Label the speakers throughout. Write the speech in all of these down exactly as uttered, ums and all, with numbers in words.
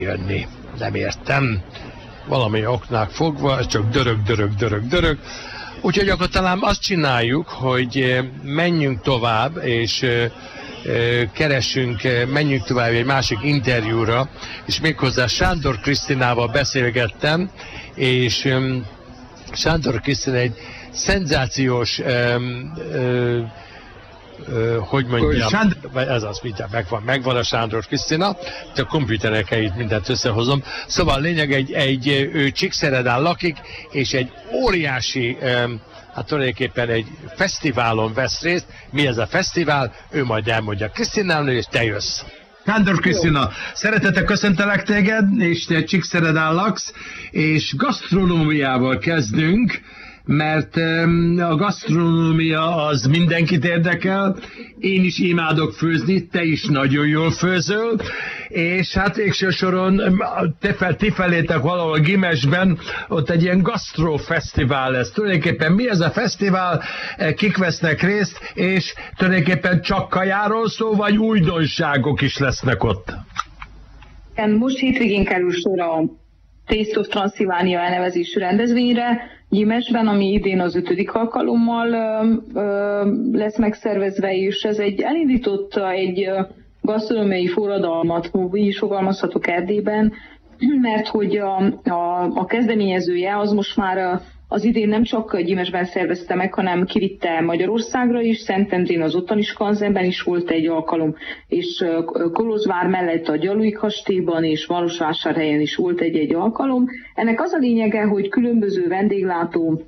Speaker 1: jönni. Nem értem. Valami oknál fogva, csak dörög, dörög, dörög, dörög. Úgyhogy akkor talán azt csináljuk, hogy menjünk tovább, és keressünk, menjünk tovább egy másik interjúra, és méghozzá Sándor Krisztinával beszélgettem, és Sándor Krisztina egy szenzációs, um, uh, uh, hogy mondjam, Sándor... ez az, mindjárt megvan, megvan a Sándor Krisztina, a komputerekkel itt mindent összehozom. Szóval a lényeg, egy, egy ő Csíkszeredán lakik, és egy óriási, um, hát tulajdonképpen egy fesztiválon vesz részt. Mi ez a fesztivál? Ő majd elmondja Krisztinának, és te jössz.
Speaker 2: Sándor Krisztina, szeretettel köszöntelek téged, és te Csíkszeredán laksz, és gasztronómiával kezdünk, mert a gasztronómia az mindenkit érdekel, én is imádok főzni, te is nagyon jól főzöl, és hát végső soron te, fel, ti felétek valahol Gimesben, ott egy ilyen gasztrofesztivál lesz. Tulajdonképpen mi ez a fesztivál, kik vesznek részt, és tulajdonképpen csak kajáról szó, vagy újdonságok is lesznek ott?
Speaker 3: Most hétvégén kerül sor a Taste of Transylvania elnevezésű rendezvényre, Gimesben, ami idén az ötödik alkalommal ö, ö, lesz megszervezve, és ez egy elindított egy gasztronómiai forradalmat, így is fogalmazhatok Erdélyben, mert hogy a, a, a kezdeményezője az most már az idén nem csak Gimesben szervezte meg, hanem kivitte Magyarországra is, Szentendrén, az ottani Skanzenben is volt egy alkalom, és Kolozsvár mellett a Gyalui kastélyban és Marosvásárhelyen is volt egy-egy alkalom. Ennek az a lényege, hogy különböző vendéglátó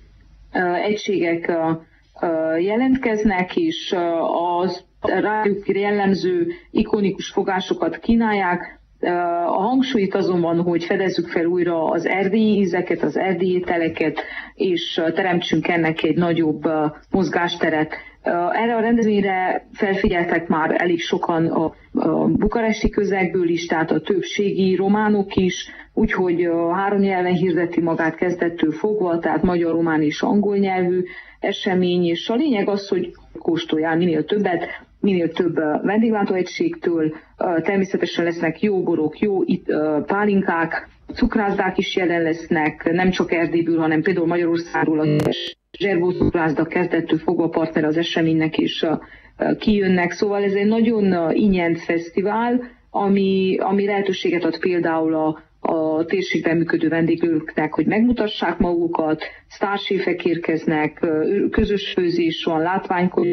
Speaker 3: egységek jelentkeznek, és az rájuk jellemző ikonikus fogásokat kínálják. A hangsúlyt azonban, hogy fedezzük fel újra az erdélyi ízeket, az erdélyi ételeket, és teremtsünk ennek egy nagyobb mozgásteret. Erre a rendezvényre felfigyeltek már elég sokan a bukaresti közegből is, tehát a többségi románok is, úgyhogy három nyelven hirdeti magát kezdettől fogva, tehát magyar, román és angol nyelvű esemény, és a lényeg az, hogy kóstoljál minél többet, minél több vendéglátóegységtől, természetesen lesznek jó borok, jó pálinkák, cukrászdák is jelen lesznek, nem csak Erdélyből, hanem például Magyarországról a Zserbó cukrászda kezdettől fogva partner az eseménynek is kijönnek, szóval ez egy nagyon ingyen fesztivál, ami, ami lehetőséget ad például a, a térségben működő vendéglőknek, hogy megmutassák magukat, sztárséfek érkeznek, közös főzés van, látványkor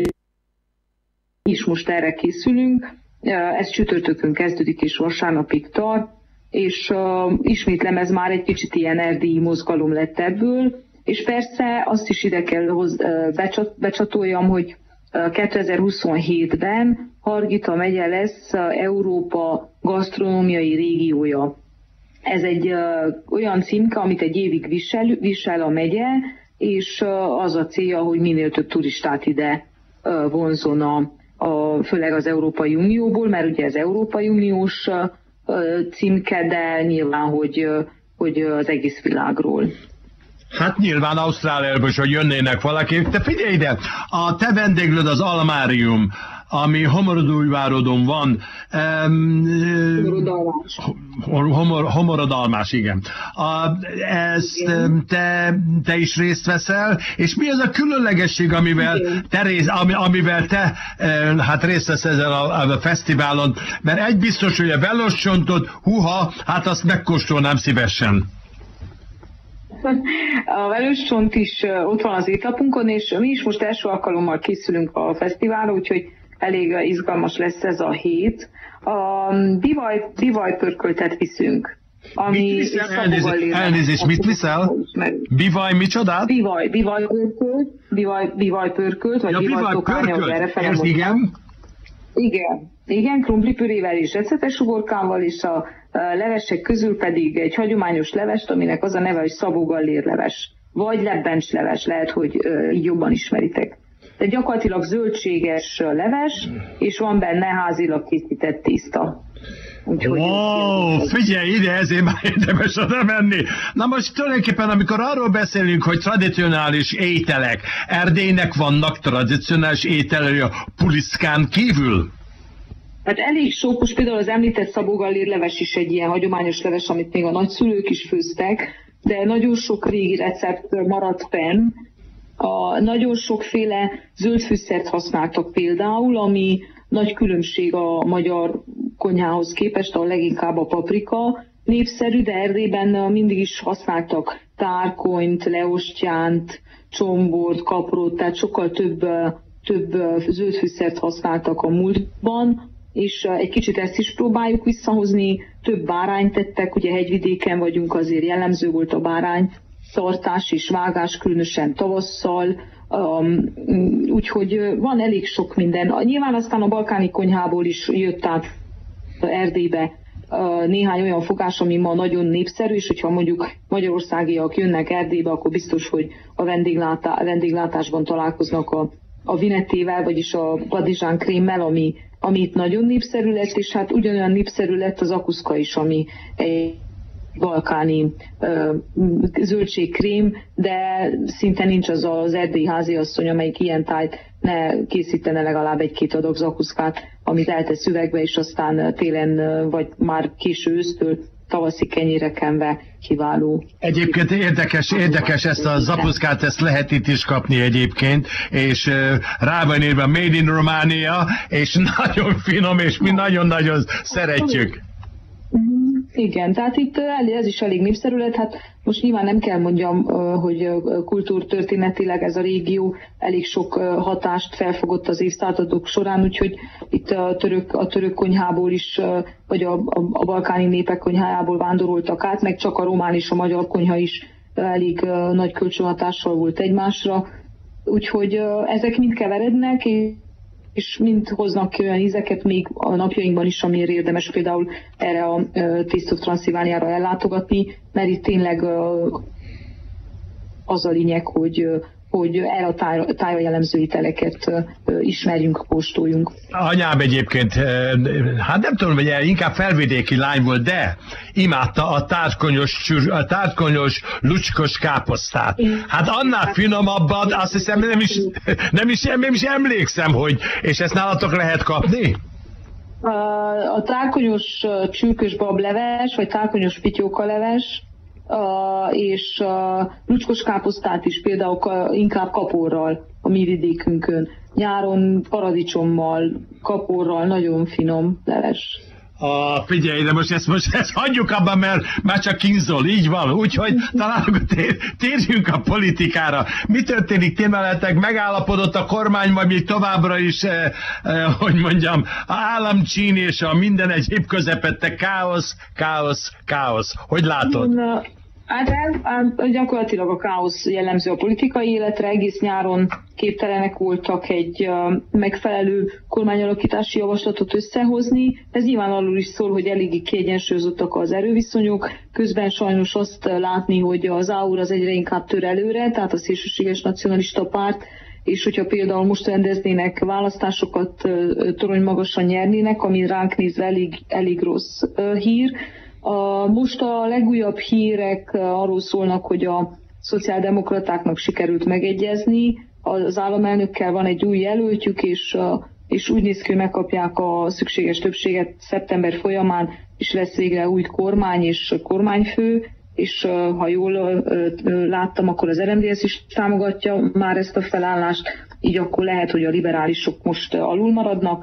Speaker 3: is most erre készülünk. Ez csütörtökön kezdődik és vasárnapig tart, és uh, ismétlem, ez már egy kicsit ilyen erdélyi mozgalom lett ebből, és persze azt is ide kell hoz, uh, becsat, becsatoljam, hogy uh, kétezer-huszonhétben Hargita megye lesz uh, Európa gasztronómiai régiója. Ez egy uh, olyan címke, amit egy évig visel, visel a megye, és uh, az a célja, hogy minél több turistát ide uh, vonzon a A, főleg az Európai Unióból, mert ugye ez Európai Uniós uh, címke, de nyilván, hogy, uh, hogy az egész világról.
Speaker 2: Hát nyilván Ausztráliából is, hogy jönnének valaki. Te figyelj ide, a te vendéglőd az Almárium, ami Homorodújvárodon van.
Speaker 3: Homorodalmás.
Speaker 2: Homor, homorodalmás, igen. A, ezt igen. Te, te is részt veszel, és mi az a különlegesség, amivel te, rész, ami, amivel te hát részt vesz ezen a, a fesztiválon? Mert egy biztos, hogy a veloscsontot, huha, hát azt megkóstolnám szívesen.
Speaker 3: A velőscsont is ott van az étlapunkon, és mi is most első alkalommal készülünk a fesztiválra, úgyhogy elég izgalmas lesz ez a hét. A bivaj, bivajpörköltet viszünk. Ami
Speaker 2: mit viszel? Elnézést, elnézést mit viszel? Bivaj micsodát?
Speaker 3: Bivaj, bivajpörkölt, bivaj, bivajpörkölt, vagy ja, bivajtokánya, az errefele.
Speaker 2: Igen.
Speaker 3: Igen, igen, krumplipürével és recetes uborkával, és a levesek közül pedig egy hagyományos levest, aminek az a neve, hogy szabógallérleves, vagy lebbencsleves, lehet, hogy így jobban ismeritek. Tehát gyakorlatilag zöldséges leves, és van benne házilag készített tészta.
Speaker 2: Úgyhogy wow, figyelj ide, ezért már érdemes oda menni. Na most tulajdonképpen, amikor arról beszélünk, hogy tradicionális ételek, Erdélynek vannak tradicionális ételei a puliszkán kívül?
Speaker 3: Hát elég sok, most például az említett Szabó Gallér leves is egy ilyen hagyományos leves, amit még a nagyszülők is főztek, de nagyon sok régi recept maradt fenn. A nagyon sokféle zöldfűszert használtak például, ami nagy különbség a magyar konyhához képest, ahol leginkább a paprika népszerű, de Erdélyben mindig is használtak tárkonyt, leostyánt, csombort, kaprót, tehát sokkal több, több zöldfűszert használtak a múltban, és egy kicsit ezt is próbáljuk visszahozni, több bárányt tettek, ugye hegyvidéken vagyunk, azért jellemző volt a bárány tartás és vágás, különösen tavasszal, um, úgyhogy van elég sok minden. Nyilván aztán a balkáni konyhából is jött át Erdélybe uh, néhány olyan fogás, ami ma nagyon népszerű, és hogyha mondjuk magyarországiak jönnek Erdélybe, akkor biztos, hogy a vendéglátá, vendéglátásban találkoznak a, a vinettével, vagyis a padizsán krémmel, ami, ami itt nagyon népszerű lett, és hát ugyanolyan népszerű lett az akuszka is, ami egy balkáni ö, zöldségkrém, de szinte nincs az az erdélyi háziasszony, amelyik ilyen tájt ne készítene legalább egy-két adag zakuszkát, amit eltesz üvegbe, és aztán télen, vagy már késő ősztől tavaszi kenyére kenve kiváló.
Speaker 2: Egyébként érdekes, érdekes ezt a zapuszkát, ezt lehet itt is kapni egyébként, és uh, rá van írva Made in Romania, és nagyon finom, és mi nagyon-nagyon szeretjük.
Speaker 3: Igen, tehát itt ez is elég népszerű lett. Hát most nyilván nem kell mondjam, hogy kultúrtörténetileg ez a régió elég sok hatást felfogott az évszázadok során, úgyhogy itt a török, a török konyhából is, vagy a, a, a balkáni népek konyhájából vándoroltak át, meg csak a román és a magyar konyha is elég nagy kölcsönhatással volt egymásra. Úgyhogy ezek mind keverednek, és mind hoznak ki olyan ízeket még a napjainkban is, amiért érdemes például erre a Taste of Transylvániára ellátogatni, mert itt tényleg az a lényeg, hogy, hogy erre a táj, tájra jellemző ételeket ismerjünk, kóstoljunk.
Speaker 2: Anyám egyébként, hát nem tudom, hogy inkább felvidéki lány volt, de imádta a tártkonyos, a tártkonyos lucskos káposztát. Hát annál finomabban, azt hiszem nem is, nem is, nem is emlékszem, hogy, és ezt nálatok lehet kapni?
Speaker 3: A tárkonyos csülkös bableves, vagy tárkonyos pityókaleves, Uh, és uh, lucskos káposztát is például inkább kaporral a mi vidékünkön. Nyáron paradicsommal, kaporral, nagyon finom leves.
Speaker 2: Ah, figyelj, de most ezt, most ezt hagyjuk abban, mert már csak kínzol, így van. Úgyhogy talán tér, térjünk a politikára. Mi történik ti mellettek? Megállapodott a kormány, majd még továbbra is, eh, eh, hogy mondjam, a államcsín és a minden egyéb közepette káosz, káosz, káosz. Hogy látod?
Speaker 3: Hát el, gyakorlatilag a káosz jellemző a politikai életre, egész nyáron képtelenek voltak egy uh, megfelelő kormányalakítási javaslatot összehozni. Ez nyilván arról is szól, hogy eléggé kiegyensúlyozottak az erőviszonyok. Közben sajnos azt látni, hogy az á u er az egyre inkább tör előre, tehát a szélsőséges nacionalista párt, és hogyha például most rendeznének választásokat, uh, torony magasan nyernének, ami ránk nézve elég, elég rossz uh, hír. A, most a legújabb hírek arról szólnak, hogy a szociáldemokratáknak sikerült megegyezni, az államelnökkel van egy új jelöltjük, és, és úgy néz ki, hogy megkapják a szükséges többséget szeptember folyamán, és lesz végre új kormány és kormányfő, és ha jól láttam, akkor az er em dé es is támogatja már ezt a felállást, így akkor lehet, hogy a liberálisok most alul maradnak.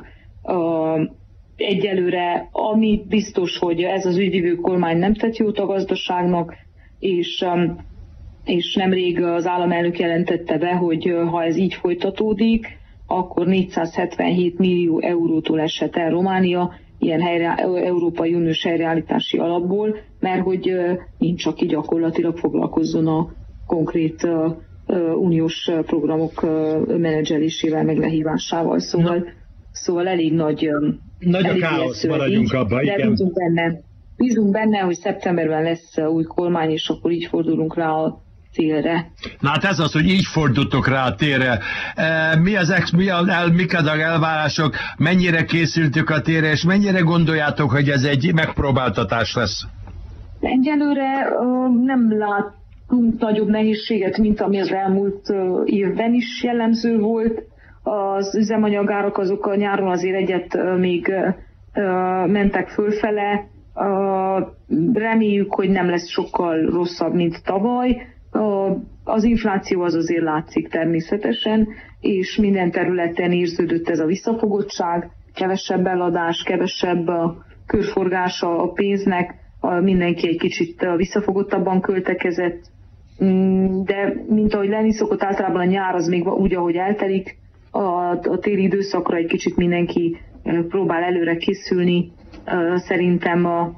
Speaker 3: Egyelőre, ami biztos, hogy ez az ügyvívő kormány nem tett jót a gazdaságnak, és, és nemrég az államelnök jelentette be, hogy ha ez így folytatódik, akkor négyszázhetvenhét millió eurótól eshet el Románia, ilyen helyre, Európai Uniós helyreállítási alapból, mert hogy nincs, aki gyakorlatilag foglalkozzon a konkrét uniós programok menedzselésével, meg lehívásával. Szóval, szóval elég nagy...
Speaker 2: Nagy a káosz, maradjunk abba,
Speaker 3: igen. De bízunk benne, bízunk benne, hogy szeptemberben lesz új kormány, és akkor így fordulunk rá a térre.
Speaker 2: Na hát ez az, hogy így fordultok rá a térre. Mi az ex, mi a, el, mik az elvárások, mennyire készültök a térre, és mennyire gondoljátok, hogy ez egy megpróbáltatás lesz?
Speaker 3: Egyelőre nem látunk nagyobb nehézséget, mint ami az elmúlt évben is jellemző volt. Az üzemanyagárak azok a nyáron azért egyet még mentek fölfele. Reméljük, hogy nem lesz sokkal rosszabb, mint tavaly. Az infláció az azért látszik természetesen, és minden területen érződött ez a visszafogottság, kevesebb eladás, kevesebb körforgása a pénznek, mindenki egy kicsit visszafogottabban költekezett, de mint ahogy lenni szokott, általában a nyár az még úgy, ahogy eltelik, a, a téli időszakra egy kicsit mindenki próbál előre készülni. Szerintem a,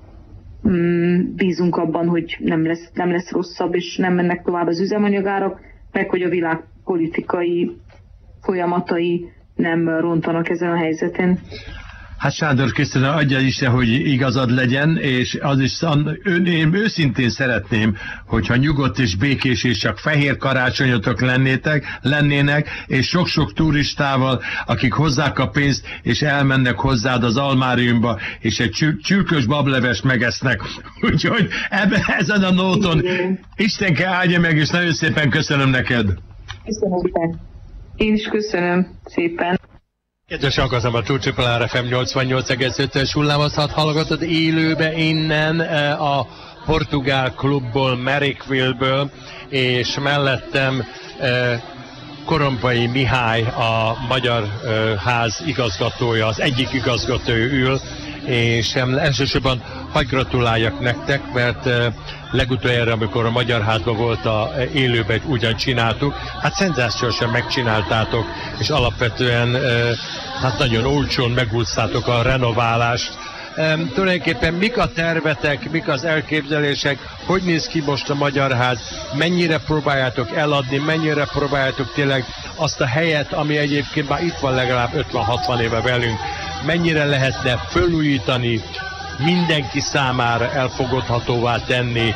Speaker 3: bízunk abban, hogy nem lesz, nem lesz rosszabb, és nem mennek tovább az üzemanyagárak, meg hogy a világpolitikai folyamatai nem rontanak ezen a helyzeten.
Speaker 2: Hát Sándor, köszönöm, adja Isten, hogy igazad legyen, és az is, ön, én őszintén szeretném, hogyha nyugodt és békés és csak fehér karácsonyotok lennétek, lennének, és sok-sok turistával, akik hozzák a pénzt, és elmennek hozzád az almáriumba, és egy csür, csürkös bableves megesznek. Úgyhogy ebben, ezen a nóton Istenke áldja meg, és nagyon szépen köszönöm neked.
Speaker 3: Köszönöm szépen. Én is köszönöm szépen.
Speaker 1: Kedves hallgatom, a Túlcsipolár ef em nyolcvannyolc egész ötös hullámozhat hallgatod élőbe innen a portugál klubból, Marrickville-ből, és mellettem Korompai Mihály, a Magyar Ház igazgatója, az egyik igazgatója ül, és elsősorban hadd gratuláljak nektek, mert legutoljára, amikor a Magyar Házban volt a élőben, ugyan csináltuk, hát szenzációsan megcsináltátok, és alapvetően hát nagyon olcsón megúsztátok a renoválást. Um, tulajdonképpen mik a tervetek, mik az elképzelések, hogy néz ki most a Magyar Ház, mennyire próbáljátok eladni, mennyire próbáljátok tényleg azt a helyet, ami egyébként már itt van legalább ötven-hatvan éve velünk, mennyire lehetne fölújítani, mindenki számára elfogadhatóvá tenni,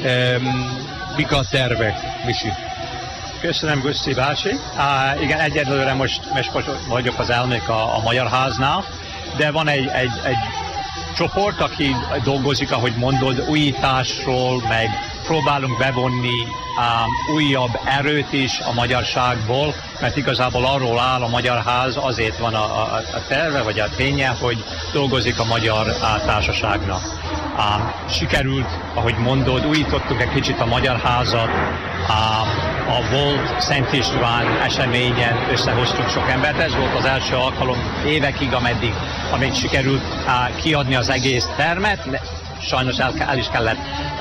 Speaker 1: um, mik a tervek, Misi?
Speaker 4: Köszönöm, Guszti bácsi. Uh, igen, egyelőre most, most vagyok az elnök a, a Magyar Háznál, de van egy, egy, egy csoport, aki dolgozik, ahogy mondod, újításról, meg próbálunk bevonni um, újabb erőt is a magyarságból, mert igazából arról áll a Magyar Ház, azért van a, a, a terve, vagy a ténye, hogy dolgozik a magyar a, társaságnak. Um, sikerült, ahogy mondod, újítottuk egy kicsit a Magyar Házat, um, a volt Szent István eseményen összehoztunk sok embert. Ez volt az első alkalom évekig, ameddig, ameddig sikerült uh, kiadni az egész termet. Sajnos el, el is kellett uh,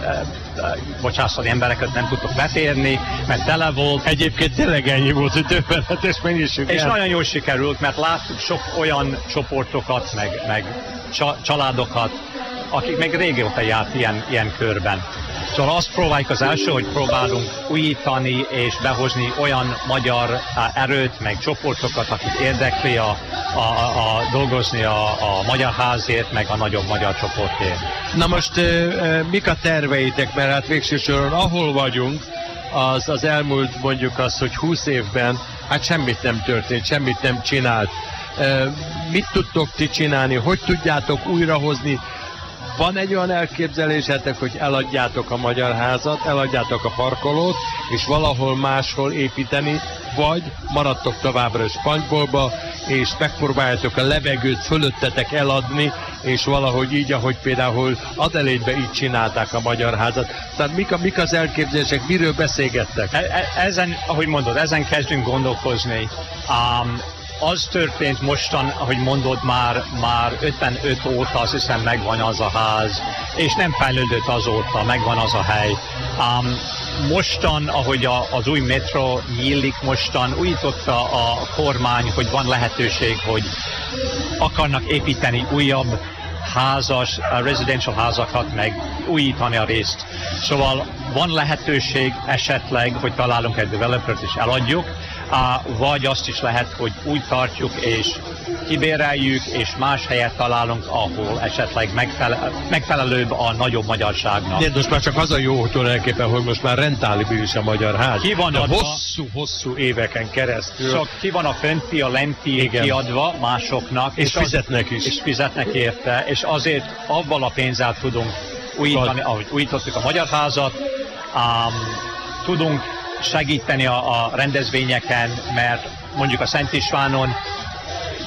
Speaker 4: uh, bocsászani embereket, nem tudtok betérni, mert tele volt.
Speaker 1: Egyébként tényleg ennyi volt, hogy többenetes mennyiség.
Speaker 4: És nagyon jól sikerült, mert láttuk sok olyan csoportokat, meg, meg családokat, akik meg régóta járt ilyen, ilyen körben. Szóval azt próbáljuk az első, hogy próbálunk újítani és behozni olyan magyar erőt, meg csoportokat, akik érdekli a, a, a, a dolgozni a, a Magyar Házért, meg a nagyobb magyar csoportért.
Speaker 1: Na most mik a terveitek, mert hát végső soron ahol vagyunk, az, az elmúlt mondjuk az, hogy húsz évben hát semmit nem történt, semmit nem csinált. Mit tudtok ti csinálni, hogy tudjátok újrahozni? Van egy olyan elképzelésetek, hogy eladjátok a Magyar Házat, eladjátok a parkolót, és valahol máshol építeni, vagy maradtok továbbra is Spanybolba, és megpróbáljátok a levegőt fölöttetek eladni, és valahogy így, ahogy például Adelédben így csinálták a Magyar Házat. Tehát mik, a, mik az elképzelések, miről beszélgettek?
Speaker 4: E- ezen, ahogy mondod, ezen kezdünk gondolkozni. Um, Az történt mostan, ahogy mondod, már, már ötvenöt óta azt hiszem megvan az a ház, és nem fejlődött azóta, megvan az a hely. Um, mostan, ahogy a, az új metro nyílik, mostan újította a kormány, hogy van lehetőség, hogy akarnak építeni újabb házas, residential házakat, meg újítani a részt. Szóval van lehetőség esetleg, hogy találunk egy developert és eladjuk, Uh, vagy azt is lehet, hogy úgy tartjuk és kibéreljük, és más helyet találunk, ahol esetleg megfele megfelelőbb a nagyobb magyarságnak.
Speaker 1: De most már csak az a jó tulajdonképpen, hogy most már rentábilis a Magyar Ház.
Speaker 4: Ki van adva,
Speaker 1: hosszú-hosszú éveken keresztül.
Speaker 4: Csak ki van a fönti, a lenti Igen. kiadva másoknak.
Speaker 1: És, és fizetnek az, is.
Speaker 4: És fizetnek érte, és azért avval a pénzzel tudunk újítani, ahogy újítottuk a Magyar Házat, um, tudunk segíteni a, a rendezvényeken, mert mondjuk a Szent Istvánon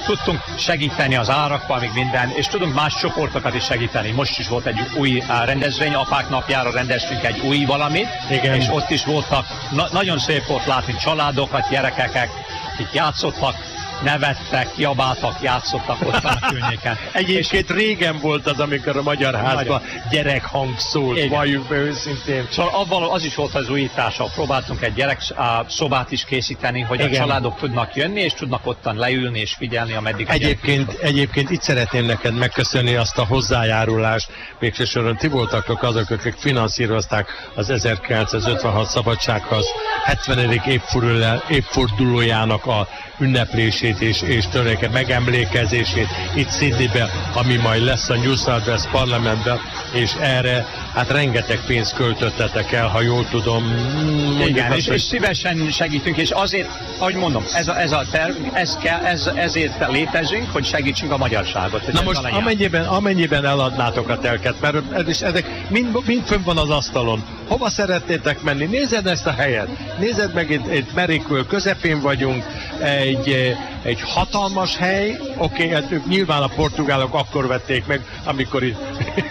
Speaker 4: tudtunk segíteni az árakban, még minden, és tudunk más csoportokat is segíteni. Most is volt egy új uh, rendezvény, apák napjára rendeztünk egy új valamit, igen. És ott is voltak, na, nagyon szép volt látni családokat, gyerekeket, akik játszottak, nevettek, jabáltak, játszottak ott a környéken.
Speaker 1: Egyébként régen volt az, amikor a Magyar Házban gyerekhang szólt, valljuk be őszintén.
Speaker 4: Szóval abban az is volt az újítása. Próbáltunk egy gyerek szobát is készíteni, hogy igen. A családok tudnak jönni, és tudnak ottan leülni és figyelni, ameddig
Speaker 1: egyébként, egyébként itt szeretném neked megköszönni azt a hozzájárulást. Végső soron ti voltak azok, akik finanszírozták az ezerkilencszázötvenhat szabadságharc hetvenedik évfordulójának a ünneplését és, és tulajdonképpen megemlékezését itt Sydneyben, ami majd lesz a New South Wales parlamentben, és erre hát rengeteg pénzt költöttetek el, ha jól tudom.
Speaker 4: Igen,
Speaker 1: azt,
Speaker 4: és,
Speaker 1: hogy...
Speaker 4: és szívesen segítünk, és azért, ahogy mondom, ez a, ez a terv, ez kell, ez, ezért létezünk, hogy segítsünk a magyarságot.
Speaker 1: Na most amennyiben, amennyiben eladnátok a telket, mert ez, ezek mind, mind fönn van az asztalon. Hova szeretnétek menni? Nézed ezt a helyet, nézed meg, itt, itt Merikül közepén vagyunk, egy, egy hatalmas hely, oké, okay, hát nyilván a portugálok akkor vették meg, amikor itt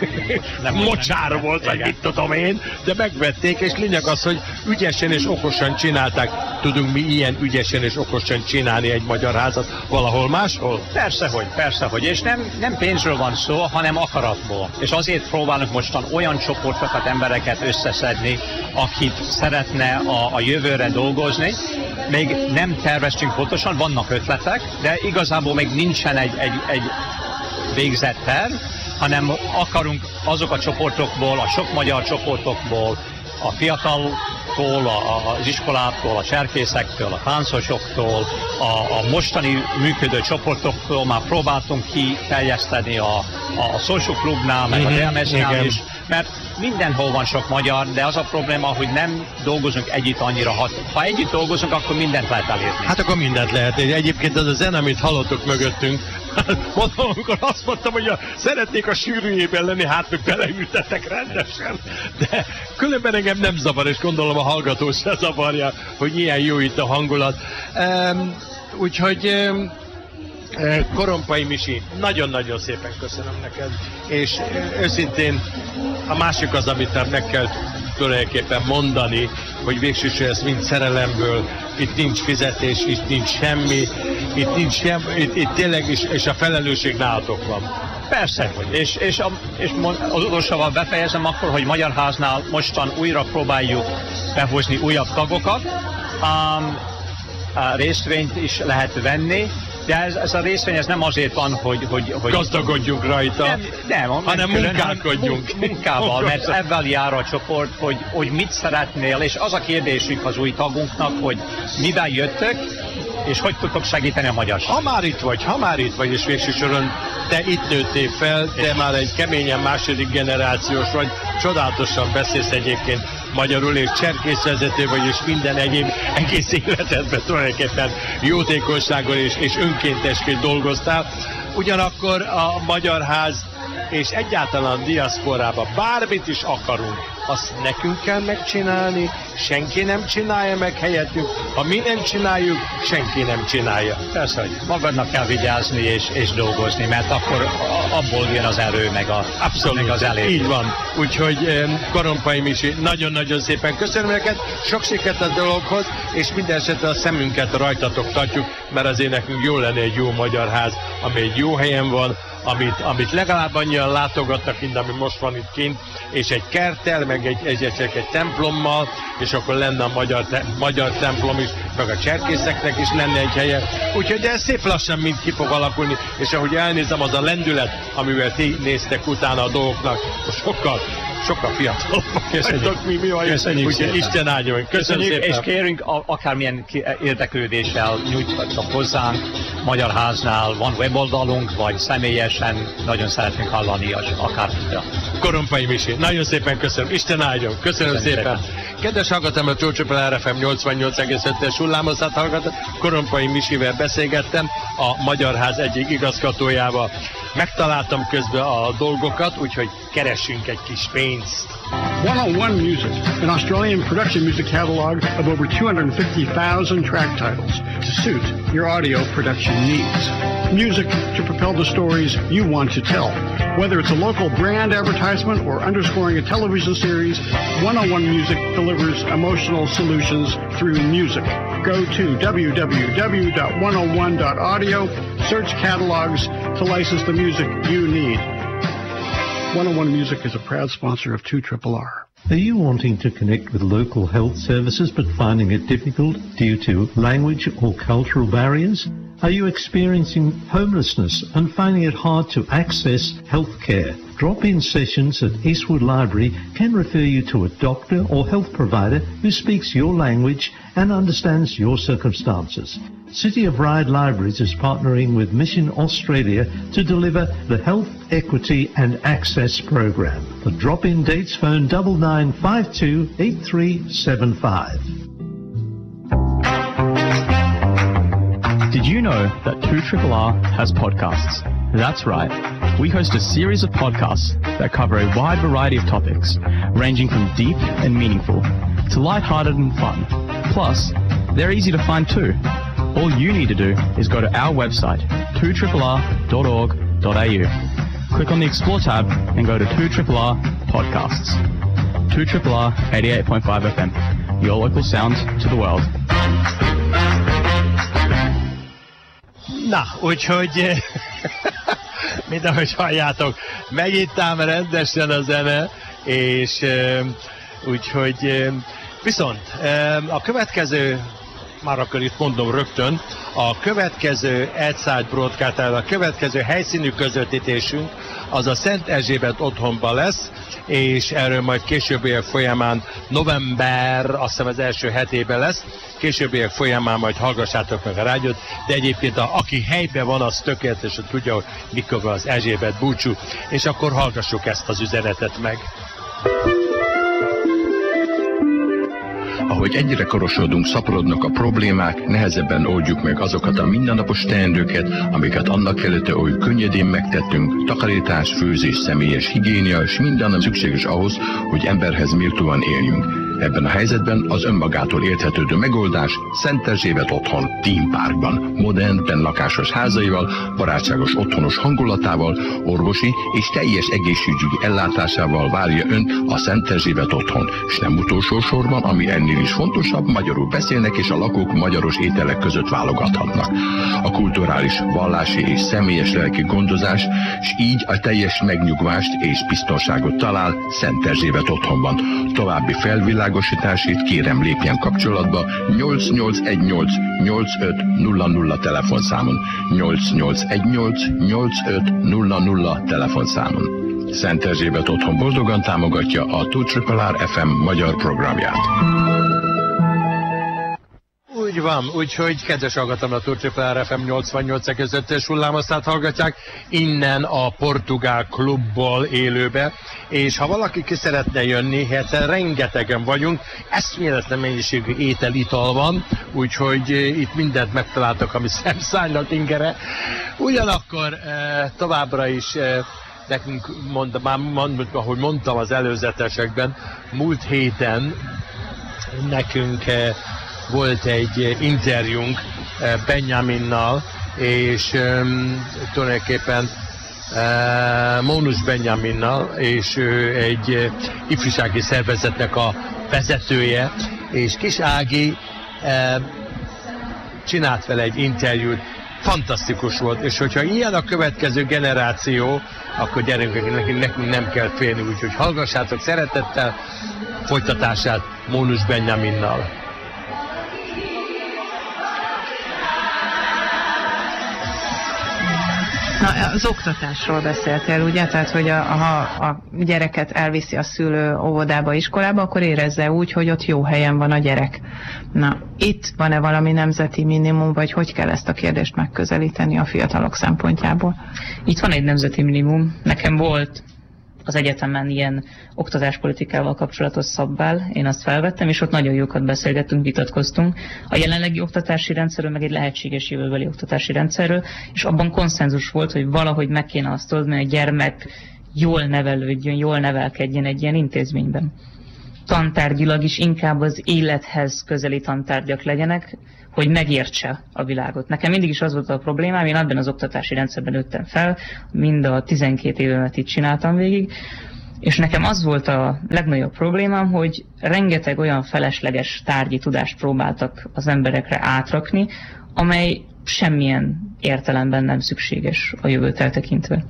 Speaker 1: mocsár volt, vagy mit tudom én, de megvették, és lényeg az, hogy ügyesen és okosan csinálták. Tudunk mi ilyen ügyesen és okosan csinálni egy magyar házat valahol máshol?
Speaker 4: Persze, hogy, persze, hogy, és nem, nem pénzről van szó, hanem akaratból. És azért próbálunk mostan olyan csoportokat, embereket összeszedni, akit szeretne a, a jövőre dolgozni. Még nem terveztünk pontosan, vannak ötletek, de igazából még nincsen egy, egy, egy végzett terv, hanem akarunk azok a csoportokból, a sok magyar csoportokból, a fiataltól, a, az iskolától, a cserkészektől, a táncosoktól, a, a mostani működő csoportoktól már próbáltunk kiterjeszteni a, a Social Clubnál, meg mm-hmm, a Delmesnál is, mert mindenhol van sok magyar, de az a probléma, hogy nem dolgozunk együtt annyira. Ha, ha együtt dolgozunk, akkor mindent lehet elérni.
Speaker 1: Hát akkor mindent lehet. Egyébként az a zene, amit hallottok mögöttünk, mondom, amikor azt mondtam, hogy a, szeretnék a sűrűjében lenni, hát meg beleültetek rendesen. De különben engem nem zavar, és gondolom a hallgató se zavarja, hogy ilyen jó itt a hangulat. Um, úgyhogy... Um, Korompai Misi, nagyon-nagyon szépen köszönöm neked, és őszintén a másik az, amit meg kell tulajdonképpen mondani, hogy végsősorban ez mind szerelemből, itt nincs fizetés, itt nincs semmi, itt nincs semmi, itt, itt tényleg is, és a felelősség nálatok van.
Speaker 4: Persze, és, és, a, és az utolsóval befejezem akkor, hogy Magyar Háznál mostan újra próbáljuk behozni újabb tagokat, um, a részvényt is lehet venni, de ez, ez a részvény ez nem azért van, hogy... hogy, hogy
Speaker 1: gazdagodjunk rajta,
Speaker 4: nem, nem,
Speaker 1: hanem munkálkodjunk.
Speaker 4: Munkával, mert ebben jár a csoport, hogy, hogy mit szeretnél, és az a kérdésünk az új tagunknak, hogy mivel jöttök, és hogy tudtok segíteni a magyarság.
Speaker 1: Ha már itt vagy, ha már itt vagy, és végső soron te itt nőttél fel, te már egy keményen második generációs vagy, csodálatosan beszélsz egyébként magyarul, és cserkészvezető vagy, és minden egyéb egész életedben tulajdonképpen jótékonysággal és, és önkéntesként dolgoztál. Ugyanakkor a Magyar Ház és egyáltalán a diaszporában bármit is akarunk, azt nekünk kell megcsinálni, senki nem csinálja meg helyettünk, ha mi nem csináljuk, senki nem csinálja.
Speaker 4: Persze, hogy magadnak kell vigyázni és, és dolgozni, mert akkor abból jön az erő, meg, a,
Speaker 1: Abszolút,
Speaker 4: meg az elérés.
Speaker 1: Így van. Úgyhogy Korompai Misi, nagyon-nagyon szépen köszönöm neked, sok sikert a dologhoz, és minden esetre a szemünket rajtatok tartjuk, mert azért nekünk jó lenne egy jó Magyar Ház, ami egy jó helyen van, amit, amit legalább annyian látogatnak, mint ami most van itt kint, és egy kerttel, meg egy, egy, egy, egy templommal, és akkor lenne a magyar, te, magyar templom is, meg a cserkészeknek is lenne egy helye. Úgyhogy ez szép lassan mind ki fog alakulni, és ahogy elnézem, az a lendület, amivel ti néztek utána a dolgoknak, sokkal, sokkal fiatalabbak vagytok, mi, mi vagyunk.
Speaker 4: Köszönjük
Speaker 1: Úgyhogy
Speaker 4: szépen.
Speaker 1: Isten áldjon. Köszönjük szépen.
Speaker 4: És kérünk, a, akármilyen érdeklődéssel nyújtsatok hozzánk, Magyar Háznál van weboldalunk, vagy személyesen, nagyon szeretnénk hallani akár.
Speaker 1: Korompai Misi, nagyon szépen köszönöm. Isten áldjon. Köszönöm, köszönöm szépen. szépen. Kedves hallgatom, a Csócsopel er ef em nyolcvannyolc egész öt-es hullámoszát hallgatom. Korompai Misivel beszélgettem, a Magyar Ház egyik igazgatójával. Megtaláltam közben a dolgokat, úgyhogy keressünk egy kis pénzt.
Speaker 5: one-on-one Music, an Australian production music catalog of over two hundred fifty thousand track titles to suit your audio production needs. music to propel the stories you want to tell. Whether it's a local brand advertisement or underscoring a television series, one oh one Music delivers emotional solutions through music. Go to w w w dot one oh one dot audio, search catalogs to license the music you need. one oh one Music is a proud sponsor of two R R R.
Speaker 6: Are you wanting to connect with local health services but finding it difficult due to language or cultural barriers? Are you experiencing homelessness and finding it hard to access health care? Drop-in sessions at Eastwood Library can refer you to a doctor or health provider who speaks your language and understands your circumstances. City of Ryde Libraries is partnering with Mission Australia to deliver the Health, Equity and Access program. For drop-in dates, phone nine nine five two eight three seven five.
Speaker 7: Did you know that two R R R has podcasts? That's right. We host a series of podcasts that cover a wide variety of topics, ranging from deep and meaningful to lighthearted and fun. Plus, they're easy to find too. All you need to do is go to our website, two R R R dot org dot a u. Click on the Explore tab and go to two R R R Podcasts. two R R R eighty-eight point five F M, your local sound to the world.
Speaker 1: Na, úgyhogy, mint ahogy halljátok, megint ám rendesen a zene, és úgyhogy viszont a következő, már akkor itt mondom rögtön, a következő Edside Broadcast, tehát a következő helyszínű közvetítésünk az a Szent Erzsébet otthonban lesz, és erről majd későbbiek folyamán november, azt hiszem az első hetében lesz, későbbiek folyamán majd hallgassátok meg a rádiót, de egyébként a, aki helyben van, az tökéletesen tudja, hogy mikor van az Erzsébet búcsú, és akkor hallgassuk ezt az üzenetet meg.
Speaker 8: Ahogy egyre korosodunk, szaporodnak a problémák, nehezebben oldjuk meg azokat a mindennapos teendőket, amiket annak előtte oly könnyedén megtettünk, takarítás, főzés, személyes higiénia, és minden szükséges ahhoz, hogy emberhez méltóan éljünk. Ebben a helyzetben az önmagától érthetődő megoldás Szent Erzsébet otthon, Theme Parkban, modern, bennlakásos házaival, barátságos otthonos hangulatával, orvosi és teljes egészségügyi ellátásával várja önt a Szent Erzsébet otthon, és nem utolsó sorban, ami ennél is fontosabb, magyarul beszélnek és a lakók magyaros ételek között válogathatnak. A kulturális, vallási és személyes lelki gondozás, és így a teljes megnyugvást és biztonságot talál Szent Erzsébet otthonban. További felvilágosításért kérem lépjen kapcsolatba nyolc nyolc egy nyolc nyolc öt nulla nulla telefonszámon, nyolc nyolc egy nyolc nyolc öt nulla nulla telefonszámon. Szent Erzsébet otthon boldogan támogatja a two R R R F M magyar programját.
Speaker 1: Úgy van, úgyhogy kedves hallgatom, a two R R R F M nyolcvannyolc közöttes hullámosztát hallgatják innen a Portugál Klubból élőbe, és ha valaki ki szeretne jönni, hát rengetegen vagyunk, eszméletlen mennyiségű étel, ital van, úgyhogy itt mindent megtaláltak, ami szemszállnak ingere. Ugyanakkor eh, továbbra is eh, nekünk, mond, már mond, ahogy mondtam az előzetesekben, múlt héten nekünk eh, volt egy interjúnk Benjaminnal, és um, tulajdonképpen uh, Mónus Benjaminnal, és ő egy uh, ifjúsági szervezetnek a vezetője, és Kis Ági uh, csinált vele egy interjút, fantasztikus volt, és hogyha ilyen a következő generáció, akkor gyerünk, nekünk, nekünk nem kell félni, úgyhogy hallgassátok szeretettel folytatását Mónus Benjaminnal.
Speaker 9: Na, az oktatásról beszéltél, ugye? Tehát, hogy a, ha a gyereket elviszi a szülő óvodába, iskolába, akkor érezze úgy, hogy ott jó helyen van a gyerek. Na, itt van-e valami nemzeti minimum, vagy hogy kell ezt a kérdést megközelíteni a fiatalok szempontjából?
Speaker 10: Itt van egy nemzeti minimum. Nekem volt az egyetemen ilyen oktatáspolitikával kapcsolatos szabvály, én azt felvettem, és ott nagyon jókat beszélgettünk, vitatkoztunk a jelenlegi oktatási rendszerről, meg egy lehetséges jövőbeli oktatási rendszerről, és abban konszenzus volt, hogy valahogy meg kéne azt oldani, hogy a gyermek jól nevelődjön, jól nevelkedjen egy ilyen intézményben. tantárgyilag is inkább az élethez közeli tantárgyak legyenek, hogy megértse a világot. Nekem mindig is az volt a problémám, én abban az oktatási rendszerben nőttem fel, mind a tizenkét évemet itt csináltam végig, és nekem az volt a legnagyobb problémám, hogy rengeteg olyan felesleges tárgyi tudást próbáltak az emberekre átrakni, amely semmilyen értelemben nem szükséges a jövőt eltekintve.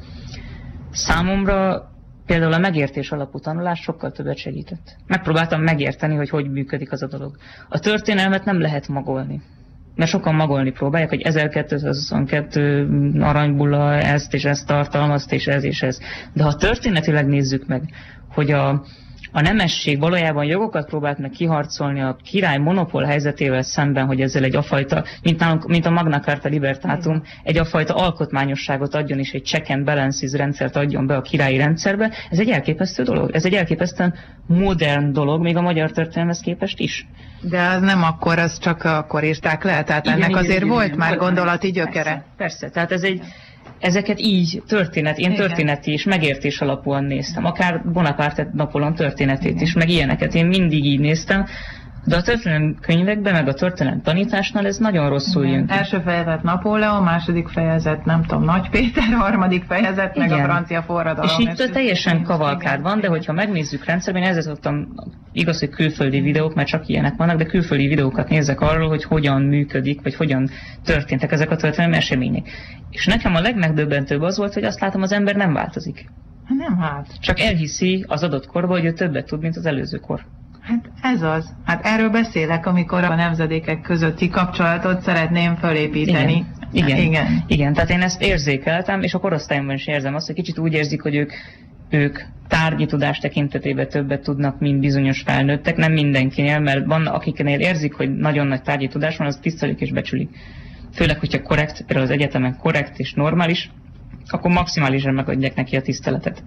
Speaker 10: Számomra például a megértés alapú tanulás sokkal többet segített. Megpróbáltam megérteni, hogy hogy működik az a dolog. A történelmet nem lehet magolni. Mert sokan magolni próbálják, hogy ezerkétszázhuszonkettő aranybulla ezt és ezt tartalmazt, és ez és ez. De ha történetileg nézzük meg, hogy a, a nemesség valójában jogokat próbált meg kiharcolni a király monopól helyzetével szemben, hogy ezzel egy afajta, mint, nálunk, mint a Magna Carta Libertatum, egy afajta alkotmányosságot adjon és egy check and balances rendszert adjon be a királyi rendszerbe, ez egy elképesztő dolog. Ez egy elképesztően modern dolog, még a magyar történelemhez képest is.
Speaker 9: De az nem akkor, az csak akkor írták le, tehát igen, ennek igen, azért igen, volt igen, már gondolati gyökere.
Speaker 10: Persze, persze, tehát ez egy, ezeket így történet, én igen. történeti és megértés alapúan néztem, akár Bonaparte Napóleon történetét igen. is, meg ilyeneket, én mindig így néztem, de a történelem könyvekben, meg a történelem tanításnál ez nagyon rosszul jön ki.
Speaker 9: Első fejezet Napóleon, második fejezet, nem tudom, Nagy Péter, harmadik fejezet, meg igen. a francia forradalom.
Speaker 10: És itt teljesen kavalkád van, de hogyha megnézzük rendszerben, én ezzel szoktam, igaz, hogy külföldi videók, mert csak ilyenek vannak, de külföldi videókat nézek arról, hogy hogyan működik, vagy hogyan történtek ezek a történelmi események. És nekem a legmegdöbbentőbb az volt, hogy azt látom, az ember nem változik.
Speaker 9: Nem hát.
Speaker 10: Csak elhiszi az adott korban, hogy ő többet tud, mint az előző kor.
Speaker 9: Hát ez az. Hát erről beszélek, amikor a nemzedékek közötti kapcsolatot szeretném fölépíteni.
Speaker 10: Igen. Igen. Igen. Igen. Tehát én ezt érzékeltem, és a korosztályomban is érzem azt, hogy kicsit úgy érzik, hogy ők, ők tárgyi tudás tekintetében többet tudnak, mint bizonyos felnőttek. Nem mindenkinél, mert van, akiknél érzik, hogy nagyon nagy tárgyi tudás van, az tisztelik és becsülik. Főleg, hogyha korrekt, például az egyetemen korrekt és normális, akkor maximálisan megadják neki a tiszteletet.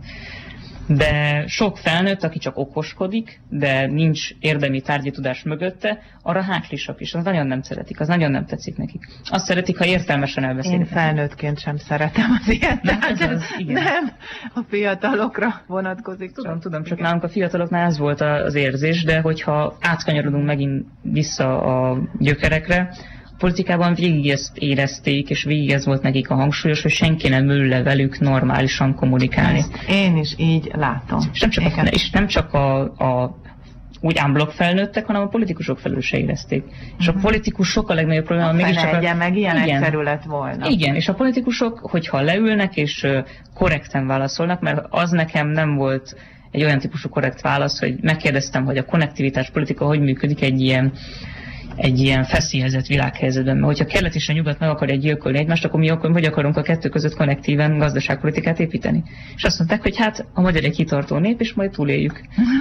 Speaker 10: De sok felnőtt, aki csak okoskodik, de nincs érdemi tárgyi tudás mögötte, arra háklisak is, az nagyon nem szeretik, az nagyon nem tetszik nekik. Azt szeretik, ha értelmesen elbeszélik.
Speaker 9: Én felnőttként sem szeretem az ilyet, nem, ez az, igen. nem a fiatalokra vonatkozik.
Speaker 10: Tudom,
Speaker 9: csak.
Speaker 10: tudom, csak igen. nálunk a fiataloknál ez volt az érzés, de hogyha átkanyarodunk megint vissza a gyökerekre, politikában végig ezt érezték, és végig ez volt nekik a hangsúlyos, hogy senki nem ül le velük normálisan kommunikálni.
Speaker 9: Ezt én is így látom.
Speaker 10: És nem csak, a, és nem csak a, a úgy unblock felnőttek, hanem a politikusok felül se érezték. Uh-huh. És a politikusok a legnagyobb probléma, mégiscsak
Speaker 9: a... meg ilyen igen, egyszerű lett volna.
Speaker 10: Igen, és a politikusok, hogyha leülnek és uh, korrekten válaszolnak, mert az nekem nem volt egy olyan típusú korrekt válasz, hogy megkérdeztem, hogy a konnektivitás politika hogy működik egy ilyen egy ilyen feszélyezett világhelyzetben. Mert hogyha kelet és a nyugat meg akarja gyilkolni egymást, akkor mi akkor, hogy akarunk a kettő között konnektíven gazdaságpolitikát építeni. És azt mondták, hogy hát a magyar egy kitartó nép, és majd túléljük.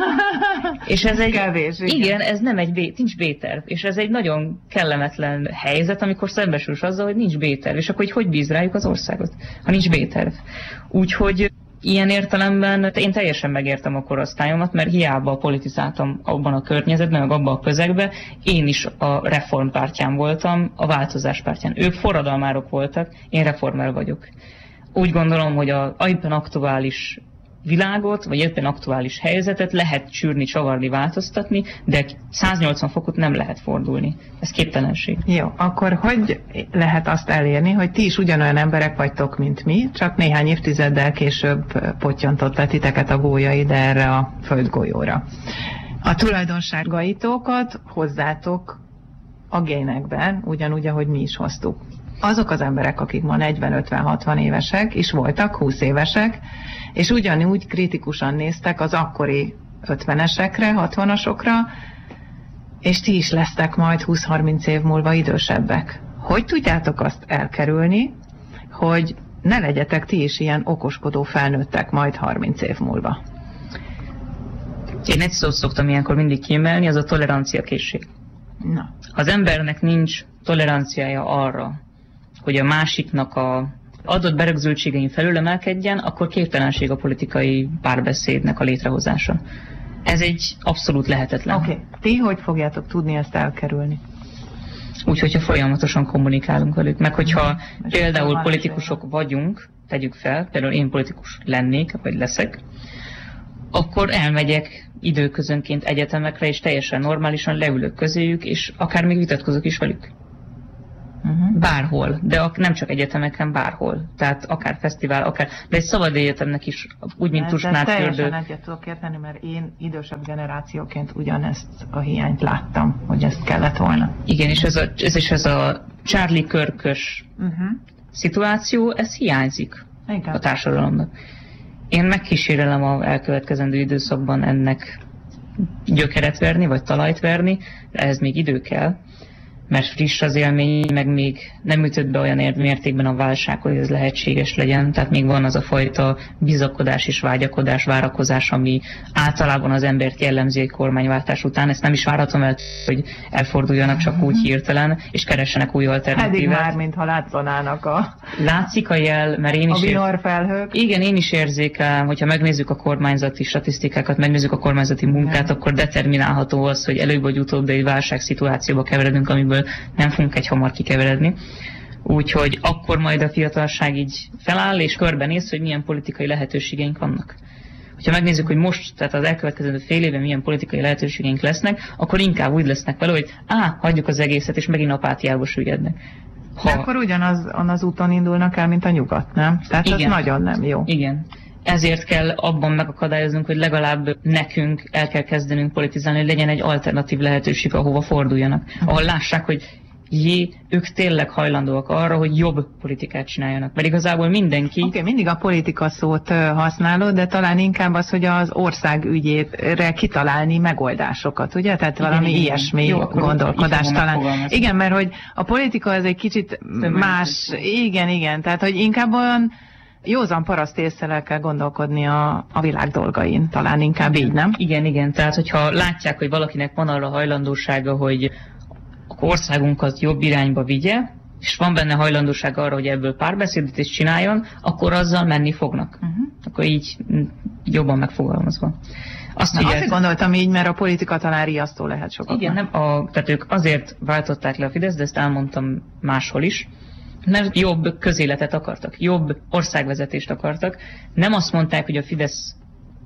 Speaker 10: És ez egy...
Speaker 9: Kevés, igen.
Speaker 10: igen, ez nem egy B, nincs B-terv. És ez egy nagyon kellemetlen helyzet, amikor szembesülsz azzal, hogy nincs B-terv. És akkor hogy, hogy bíz rájuk az országot, ha nincs B-terv. Úgyhogy ilyen értelemben én teljesen megértem a korosztályomat, mert hiába politizáltam abban a környezetben, meg abban a közegben, én is a reformpártyán voltam, a változás pártyán. Ők forradalmárok voltak, én reformer vagyok. Úgy gondolom, hogy a éppen aktuális világot, vagy éppen aktuális helyzetet lehet csűrni, csavarni, változtatni, de száznyolcvan fokot nem lehet fordulni. Ez képtelenség.
Speaker 9: Jó, akkor hogy lehet azt elérni, hogy ti is ugyanolyan emberek vagytok, mint mi, csak néhány évtizeddel később pottyantott le titeket a gólyaid erre a földgolyóra. A tulajdonságaitokat hozzátok a génekben, ugyanúgy, ahogy mi is hoztuk. Azok az emberek, akik ma negyven ötven hatvan évesek, is voltak húsz évesek, és ugyanúgy kritikusan néztek az akkori ötvenesekre, hatvanasokra, és ti is lesztek majd húsz-harminc év múlva idősebbek. Hogy tudjátok azt elkerülni, hogy ne legyetek ti is ilyen okoskodó felnőttek majd harminc év múlva?
Speaker 10: Én egy szót szoktam ilyenkor mindig kiemelni, az a tolerancia készség.
Speaker 9: Na.
Speaker 10: Ha az embernek nincs toleranciája arra, hogy a másiknak a adott berögzültségein felülemelkedjen, akkor képtelenség a politikai párbeszédnek a létrehozása. Ez egy abszolút lehetetlen.
Speaker 9: Oké. Okay. Ti hogy fogjátok tudni ezt elkerülni?
Speaker 10: Úgy, hogyha folyamatosan kommunikálunk velük. Meg hogyha mm. például politikusok vagyunk, tegyük fel, például én politikus lennék, vagy leszek, akkor elmegyek időközönként egyetemekre, és teljesen normálisan leülök közéjük, és akár még vitatkozok is velük. Uh-huh. Bárhol, de ak- nem csak egyetemeken, bárhol. Tehát akár fesztivál, akár, de egy szabad egyetemnek is, úgy, mint Tusnád-Fürdő.
Speaker 9: Teljesen egyet tudok érteni, mert én idősebb generációként ugyanezt a hiányt láttam, hogy ezt kellett volna.
Speaker 10: Igen, és ez a, ez is ez a Charlie Kirk-ös uh-huh. szituáció, ez hiányzik Igen. a társadalomnak. Én megkísérelem az elkövetkezendő időszakban ennek gyökeret verni, vagy talajt verni, de ehhez még idő kell, mert friss az élmény, meg még nem ütött be olyan mértékben a válság, hogy ez lehetséges legyen, tehát még van az a fajta bizakodás és vágyakodás, várakozás, ami általában az embert jellemzi egy kormányváltás után. Ezt nem is várhatom el, hogy elforduljanak csak úgy hirtelen, és keressenek új alternatívát.
Speaker 9: Eddig már, mintha látszanának a...
Speaker 10: Látszik a jel, mert én is...
Speaker 9: A viharfelhők.
Speaker 10: Igen, én is érzékelem, hogyha megnézzük a kormányzati statisztikákat, megnézzük a kormányzati munkát, Igen. akkor determinálható az, hogy előbb vagy utóbb egy válságszituációba keveredünk, amiből nem fogunk egy hamar kikeveredni. Úgyhogy akkor majd a fiatalság így feláll, és körbenéz, hogy milyen politikai lehetőségeink vannak. Ha megnézzük, hogy most, tehát az elkövetkező fél évben milyen politikai lehetőségeink lesznek, akkor inkább úgy lesznek vele, hogy á, hagyjuk az egészet, és megint apátiába süllyednek.
Speaker 9: Ha... De akkor ugyanaz az úton indulnak el, mint a nyugat, nem? Tehát Igen. az nagyon nem jó.
Speaker 10: Igen. Ezért kell abban megakadályoznunk, hogy legalább nekünk el kell kezdenünk politizálni, hogy legyen egy alternatív lehetőség, ahova forduljanak. Uh-huh. Ahol lássák, hogy jé, ők tényleg hajlandóak arra, hogy jobb politikát csináljanak. Mert igazából mindenki...
Speaker 9: Oké, okay, mindig a politika szót használod, de talán inkább az, hogy az ország ügyére kitalálni megoldásokat, ugye? Tehát igen, valami igen, ilyesmi jó, gondolkodás talán. Igen, mert hogy a politika az egy kicsit Tömeg más... Igen, igen, tehát hogy inkább olyan józan paraszt észre kell gondolkodni a, a világ dolgain, talán inkább így, nem?
Speaker 10: Igen, igen, tehát hogyha látják, hogy valakinek van arra hajlandósága, hogy a országunkat jobb irányba vigye, és van benne hajlandóság arra, hogy ebből párbeszédet is csináljon, akkor azzal menni fognak. Uh-huh. Akkor így jobban megfogalmazva.
Speaker 9: Azt, Na, azért gondoltam így, mert a politika talán riasztó lehet sokaknak.
Speaker 10: Igen, nem, a, tehát ők azért váltották le a Fidesz, de ezt elmondtam máshol is, mert jobb közéletet akartak, jobb országvezetést akartak. Nem azt mondták, hogy a Fidesz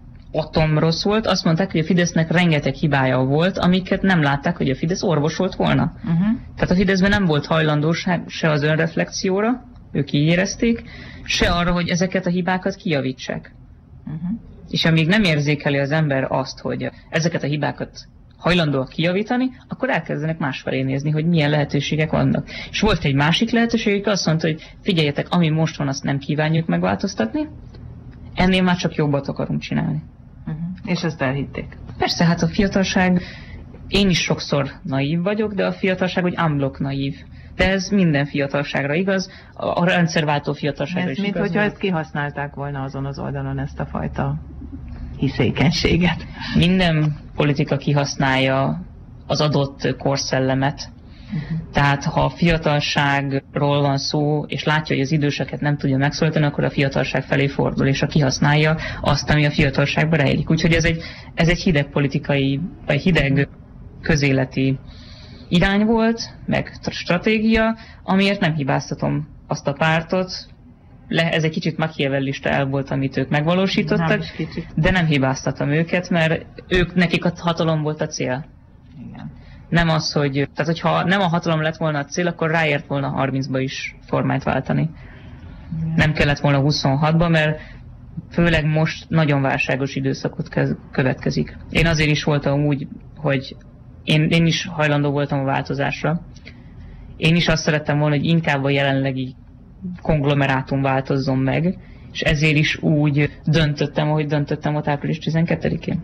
Speaker 10: atom rossz volt, azt mondták, hogy a Fidesznek rengeteg hibája volt, amiket nem látták, hogy a Fidesz orvosolt volna. Uh-huh. Tehát a Fideszben nem volt hajlandóság se az önreflexióra, ők így érezték, se arra, hogy ezeket a hibákat kijavítsák. Uh-huh. És amíg nem érzékeli az ember azt, hogy ezeket a hibákat hajlandóak kijavítani, akkor elkezdenek másfelé nézni, hogy milyen lehetőségek vannak. És volt egy másik lehetőség, hogy azt mondta, hogy figyeljetek, ami most van, azt nem kívánjuk megváltoztatni, ennél már csak jobbat akarunk csinálni.
Speaker 9: Uh-huh. És ezt elhitték.
Speaker 10: Persze, hát a fiatalság, én is sokszor naív vagyok, de a fiatalság úgy unblock naív. De ez minden fiatalságra igaz, a rendszerváltó fiatalságra
Speaker 9: ez
Speaker 10: is
Speaker 9: mint
Speaker 10: igaz.
Speaker 9: Mint hogyha ezt kihasználták volna azon az oldalon, ezt a fajta hiszékenységet.
Speaker 10: Minden politika kihasználja az adott korszellemet. Uh-huh. Tehát ha a fiatalságról van szó, és látja, hogy az időseket nem tudja megszólítani, akkor a fiatalság felé fordul, és a kihasználja azt, ami a fiatalságban rejlik. Úgyhogy ez egy, ez egy hideg politikai, vagy hideg közéleti irány volt, meg stratégia, amiért nem hibáztatom azt a pártot. Le, ez egy kicsit machiavellista el volt, amit ők megvalósítottak, nem de nem hibáztatom őket, mert ők, nekik a hatalom volt a cél. Igen. Nem az, hogy, tehát hogyha nem a hatalom lett volna a cél, akkor ráért volna harmincba is formányt váltani. Igen. Nem kellett volna huszonhatba, mert főleg most nagyon válságos időszakot következik. Én azért is voltam úgy, hogy én, én is hajlandó voltam a változásra. Én is azt szerettem volna, hogy inkább a jelenlegi konglomerátum változzon meg, és ezért is úgy döntöttem, ahogy döntöttem ott április tizenkettedikén.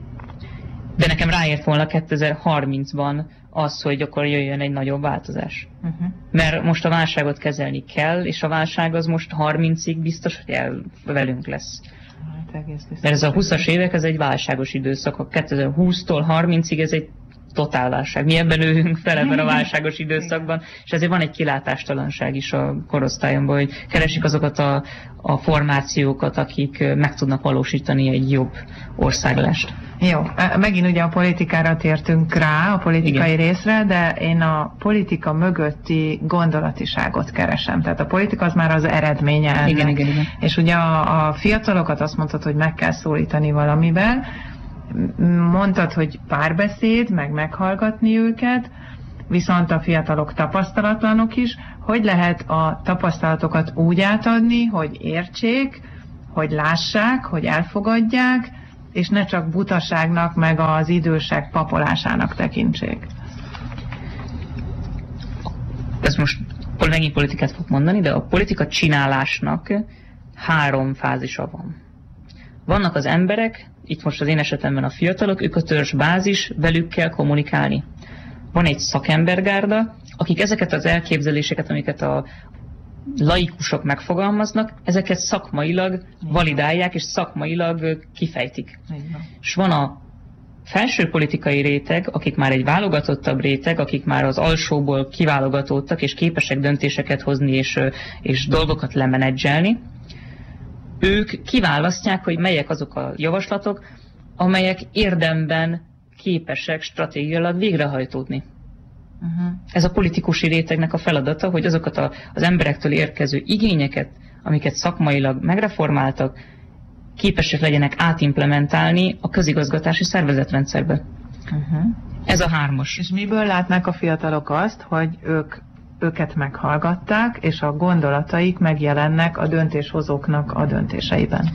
Speaker 10: De nekem ráért volna kétezer-harmincban az, hogy akkor jöjjön egy nagyobb változás. Uh-huh. Mert most a válságot kezelni kell, és a válság az most harmincig biztos, hogy el velünk lesz. Hát, Mert ez a huszas évek, ez egy válságos időszak. A kétezer-húsztól harmincig ez egy totál válság. Mi ebben nőünk fel ebben a válságos időszakban, és ezért van egy kilátástalanság is a korosztályomban, hogy keresik azokat a, a formációkat, akik meg tudnak valósítani egy jobb országlást.
Speaker 9: Jó, megint ugye a politikára tértünk rá, a politikai
Speaker 10: Igen.
Speaker 9: részre, de én a politika mögötti gondolatiságot keresem. Tehát a politika az már az eredménye ennek.
Speaker 10: Igen, igen, igen.
Speaker 9: És ugye a, a fiatalokat azt mondtad, hogy meg kell szólítani valamivel, mondtad, hogy párbeszéd, meg meghallgatni őket, viszont a fiatalok tapasztalatlanok is. Hogy lehet a tapasztalatokat úgy átadni, hogy értsék, hogy lássák, hogy elfogadják, és ne csak butaságnak, meg az idősek papolásának tekintsék?
Speaker 10: Ez most megint politikát fog mondani, de a politika csinálásnak három fázisa van. Vannak az emberek, itt most az én esetemben a fiatalok, ők a törzs bázis, velük kell kommunikálni. Van egy szakembergárda, akik ezeket az elképzeléseket, amiket a laikusok megfogalmaznak, ezeket szakmailag validálják, és szakmailag kifejtik. És van a felső politikai réteg, akik már egy válogatottabb réteg, akik már az alsóból kiválogatottak, és képesek döntéseket hozni, és, és dolgokat lemenedzselni. Ők kiválasztják, hogy melyek azok a javaslatok, amelyek érdemben képesek stratégiailag végrehajtódni. Uh-huh. Ez a politikusi rétegnek a feladata, hogy azokat a, az emberektől érkező igényeket, amiket szakmailag megreformáltak, képesek legyenek átimplementálni a közigazgatási szervezetrendszerbe. Uh-huh. Ez a hármas.
Speaker 9: És miből látnak a fiatalok azt, hogy ők őket meghallgatták, és a gondolataik megjelennek a döntéshozóknak a döntéseiben?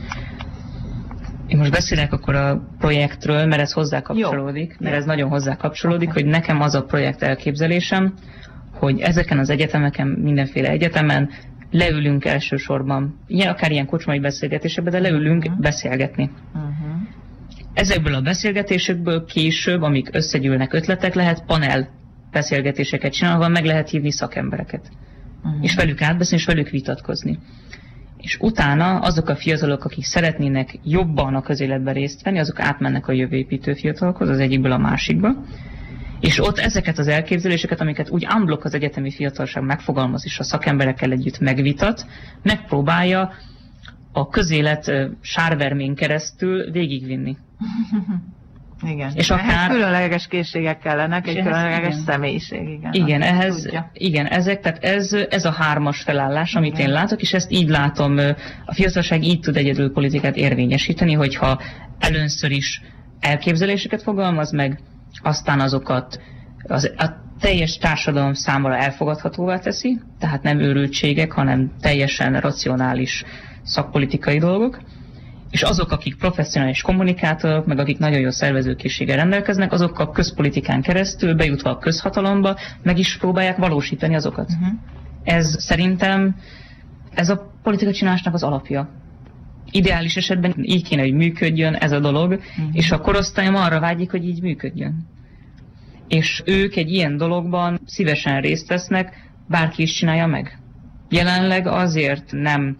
Speaker 10: Én most beszélek akkor a projektről, mert ez hozzá kapcsolódik, Jó. mert ez nagyon hozzá kapcsolódik, okay. hogy nekem az a projekt elképzelésem, hogy ezeken az egyetemeken, mindenféle egyetemen leülünk elsősorban, ilyen, akár ilyen kocsmai beszélgetésekben, de leülünk uh-huh. beszélgetni. Uh-huh. Ezekből a beszélgetésekből később, amik összegyűlnek ötletek, lehet panel beszélgetéseket csinálva, meg lehet hívni szakembereket. Uh-huh. És velük átbeszélni, és velük vitatkozni. És utána azok a fiatalok, akik szeretnének jobban a közéletben részt venni, azok átmennek a jövőépítő fiatalokhoz, az egyikből a másikba. És ott ezeket az elképzeléseket, amiket úgy unblock az egyetemi fiatalság megfogalmaz, és a szakemberekkel együtt megvitat, megpróbálja a közélet sárvermén keresztül végigvinni.
Speaker 9: Igen.
Speaker 10: És akár
Speaker 9: különleges készségek kellenek, egy különleges igen. személyiség. Igen,
Speaker 10: igen, ehhez, igen ezek, tehát ez, ez a hármas felállás, amit igen. én látok, és ezt így látom, a fiatalság így tud egyedül politikát érvényesíteni, hogyha először is elképzeléseket fogalmaz meg, aztán azokat az, a teljes társadalom számára elfogadhatóvá teszi, tehát nem őrültségek, hanem teljesen racionális szakpolitikai dolgok, és azok, akik professzionális kommunikátorok, meg akik nagyon jó szervezőkészséggel rendelkeznek, azok a közpolitikán keresztül, bejutva a közhatalomba, meg is próbálják valósítani azokat. Uh-huh. Ez szerintem, ez a politika csinálásnak az alapja. Ideális esetben így kéne, hogy működjön ez a dolog, uh-huh. és a korosztályom arra vágyik, hogy így működjön. És ők egy ilyen dologban szívesen részt vesznek, bárki is csinálja meg. Jelenleg azért nem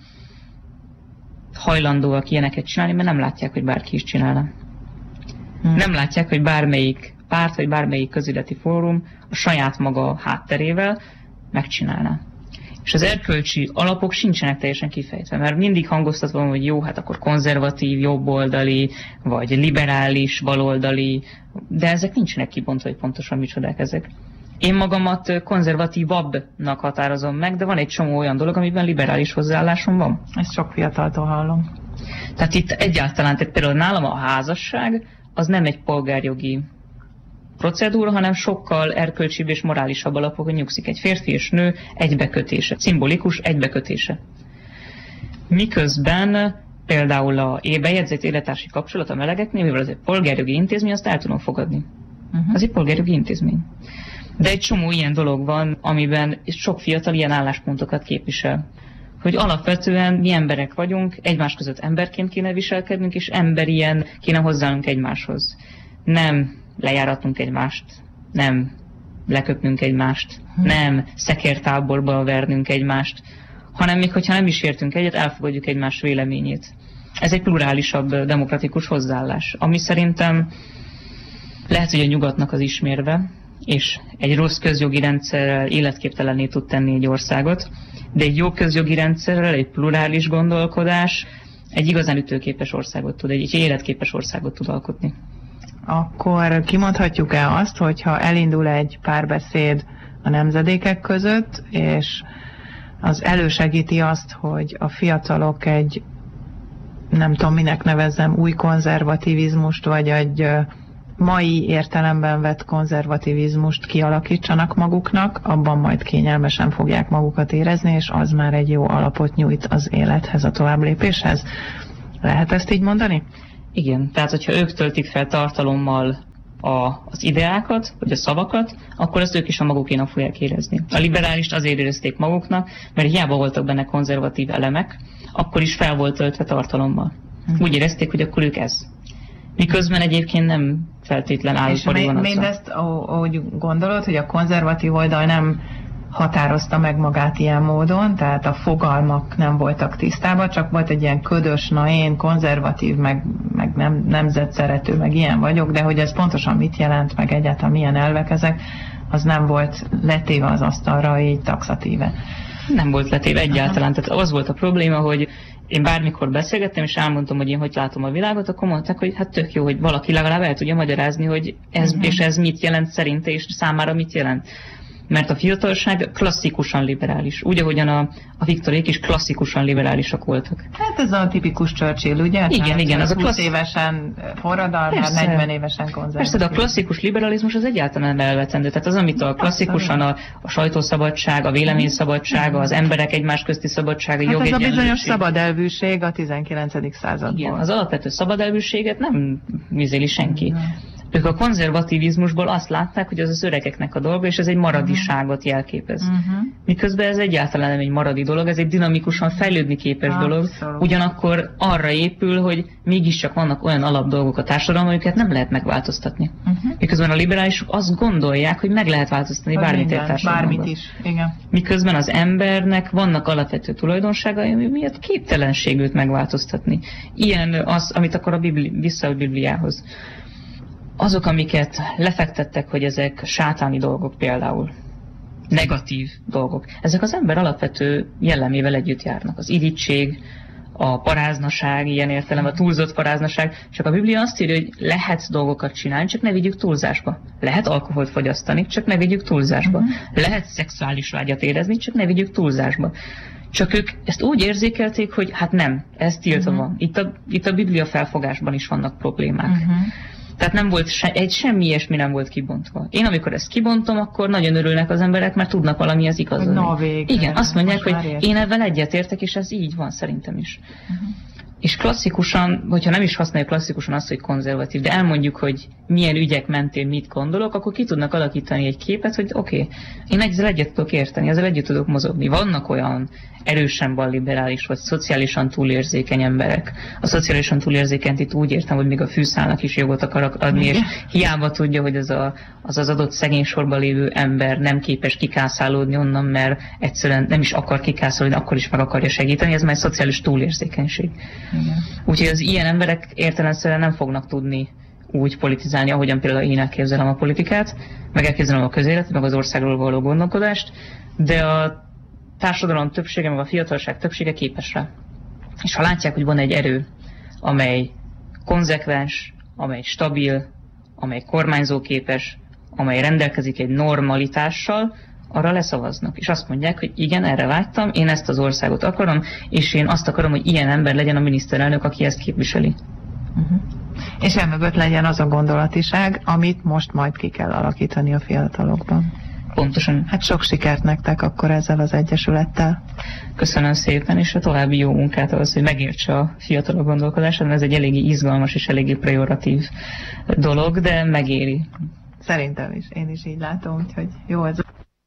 Speaker 10: hajlandóak ilyeneket csinálni, mert nem látják, hogy bárki is csinálna. Hmm. Nem látják, hogy bármelyik párt, vagy bármelyik közéleti fórum a saját maga hátterével megcsinálná. És az erkölcsi alapok sincsenek teljesen kifejtve, mert mindig hangoztatva, hogy jó, hát akkor konzervatív, jobboldali, vagy liberális, baloldali, de ezek nincsenek kibontva, hogy pontosan micsodák ezek. Én magamat konzervatívabbnak határozom meg, de van egy csomó olyan dolog, amiben liberális hozzáállásom van.
Speaker 9: Ezt sok fiataltól hallom.
Speaker 10: Tehát itt egyáltalán, tehát például nálam a házasság az nem egy polgárjogi procedúra, hanem sokkal erkölcsibb és morálisabb alapokon nyugszik. Egy férfi és nő egybekötése, szimbolikus egybekötése. Miközben például a bejegyzett élettársi kapcsolat a melegeknél, mivel az egy polgárjogi intézmény, azt el tudom fogadni. Uh-huh. Az egy polgárjogi intézmény. De egy csomó ilyen dolog van, amiben sok fiatal ilyen álláspontokat képvisel. Hogy alapvetően mi emberek vagyunk, egymás között emberként kéne viselkednünk, és emberien kéne hozzáállnunk egymáshoz. Nem lejáratnunk egymást, nem leköpnünk egymást, hmm. nem szekértáborba vernünk egymást, hanem még hogyha nem is értünk egyet, elfogadjuk egymás véleményét. Ez egy plurálisabb, demokratikus hozzáállás, ami szerintem Lehet, hogy a nyugatnak az ismérve, és egy rossz közjogi rendszerrel életképtelenné tud tenni egy országot, de egy jó közjogi rendszerrel, egy plurális gondolkodás egy igazán ütőképes országot tud, egy életképes országot tud alkotni.
Speaker 9: Akkor kimondhatjuk-e azt, hogyha elindul egy párbeszéd a nemzedékek között, és az elősegíti azt, hogy a fiatalok egy, nem tudom minek nevezzem, új konzervativizmust, vagy egy mai értelemben vett konzervativizmust kialakítsanak maguknak, abban majd kényelmesen fogják magukat érezni, és az már egy jó alapot nyújt az élethez, a továbblépéshez. Lehet ezt így mondani?
Speaker 10: Igen, tehát hogyha ők töltik fel tartalommal a, az ideákat, vagy a szavakat, akkor ezt ők is a magukénak fogják érezni. A liberálist azért érezték maguknak, mert hiába voltak benne konzervatív elemek, akkor is fel volt töltve tartalommal. Úgy érezték, hogy akkor ők ez. Miközben egyébként nem feltétlen állópari van.
Speaker 9: És mindezt, ahogy gondolod, hogy a konzervatív oldal nem határozta meg magát ilyen módon, tehát a fogalmak nem voltak tisztában, csak volt egy ilyen ködös, na én konzervatív, meg, meg nem, nemzetszerető, meg ilyen vagyok, de hogy ez pontosan mit jelent, meg egyáltalán milyen elvek ezek, az nem volt letéve az asztalra így taxatíve.
Speaker 10: Nem volt letéve egyáltalán, tehát az volt a probléma, hogy én bármikor beszélgettem, és elmondtam, hogy én hogy látom a világot, akkor mondták, hogy hát tök jó, hogy valaki legalább el tudja magyarázni, hogy ez uh-huh. és ez mit jelent szerinte, és számára mit jelent. Mert a fiatalság klasszikusan liberális. Úgy, ahogyan a, a Viktorék is klasszikusan liberálisak voltak.
Speaker 9: Hát ez a tipikus Churchill, ugye?
Speaker 10: Igen, tehát igen. Az a klassz...
Speaker 9: húsz évesen forradalmár, negyven évesen konzervatív.
Speaker 10: Persze, de a klasszikus liberalizmus az egyáltalán elvetendő. Tehát az, amit a klasszikusan a, a sajtószabadság, a véleményszabadság, az emberek egymás közti szabadsága,
Speaker 9: hát
Speaker 10: jogegyenlőség.
Speaker 9: Ez a bizonyos szabadelvűség a tizenkilencedik századból.
Speaker 10: Igen, az alapvető szabadelvűséget nem vizéli senki. Ők a konzervativizmusból azt látták, hogy az az öregeknek a dolga, és ez egy maradiságot jelképez. Uh-huh. Miközben ez egyáltalán nem egy maradi dolog, ez egy dinamikusan fejlődni képes Abszolút. dolog. Ugyanakkor arra épül, hogy mégiscsak vannak olyan alapdolgok a társadalomban, amiket nem lehet megváltoztatni. Uh-huh. Miközben a liberálisok azt gondolják, hogy meg lehet változtatni hogy bármit egy társadalomban. Bármit is. Igen. Miközben az embernek vannak alapvető tulajdonságai, ami miatt képtelenség őt megváltoztatni. Ilyen az, amit akar a Bibli, vissza a Bibliához. Azok, amiket lefektettek, hogy ezek sátáni dolgok például, negatív dolgok, ezek az ember alapvető jellemével együtt járnak. Az irigység, a paráznaság, ilyen értelemben a túlzott paráznaság, csak a Biblia azt írja, hogy lehet dolgokat csinálni, csak ne vigyük túlzásba. Lehet alkoholt fogyasztani, csak ne vigyük túlzásba. Uh-huh. Lehet szexuális vágyat érezni, csak ne vigyük túlzásba. Csak ők ezt úgy érzékelték, hogy hát nem, ez tiltva uh-huh. van. Itt a, itt a Biblia felfogásban is vannak problémák. Uh-huh. Tehát nem volt se, egy semmi ilyesmi nem volt kibontva. Én amikor ezt kibontom, akkor nagyon örülnek az emberek, mert tudnak valami az igazolni. Na végre. Igen, azt mondják, hogy én ebben egyetértek, és ez így van szerintem is. Uh-huh. És klasszikusan, hogyha nem is használjuk klasszikusan azt, hogy konzervatív, de elmondjuk, hogy milyen ügyek mentén mit gondolok, akkor ki tudnak alakítani egy képet, hogy oké, okay, én ezzel egyet tudok érteni, ezzel egyet tudok mozogni. Vannak olyan erősen balliberális vagy szociálisan túlérzékeny emberek. A szociálisan túlérzékenyt itt úgy értem, hogy még a fűszálnak is jogot akarok adni, és hiába tudja, hogy az a, az, az adott szegény sorban lévő ember nem képes kikászálódni onnan, mert egyszerűen nem is akar kikászálódni, akkor is meg akarja segíteni, ez már egy szociális túlérzékenység. Úgyhogy az ilyen emberek értelemszerűen nem fognak tudni úgy politizálni, ahogyan például én elképzelem a politikát, meg elképzelem a közéletet, meg az országról való gondolkodást, de a társadalom többsége, meg a fiatalság többsége képes rá. És ha látják, hogy van egy erő, amely konzekvens, amely stabil, amely kormányzóképes, amely rendelkezik egy normalitással, arra leszavaznak. És azt mondják, hogy igen, erre vágytam, én ezt az országot akarom, és én azt akarom, hogy ilyen ember legyen a miniszterelnök, aki ezt képviseli.
Speaker 9: Uh-huh. És emögött legyen az a gondolatiság, amit most majd ki kell alakítani a fiatalokban.
Speaker 10: Pontosan.
Speaker 9: Hát sok sikert nektek akkor ezzel az egyesülettel.
Speaker 10: Köszönöm szépen, és a további jó munkát ahhoz, hogy megértse a fiatalok gondolkodását, ez egy eléggé izgalmas és eléggé pejoratív dolog, de megéri.
Speaker 9: Szerintem is, én is így látom, úgyhogy jó ez.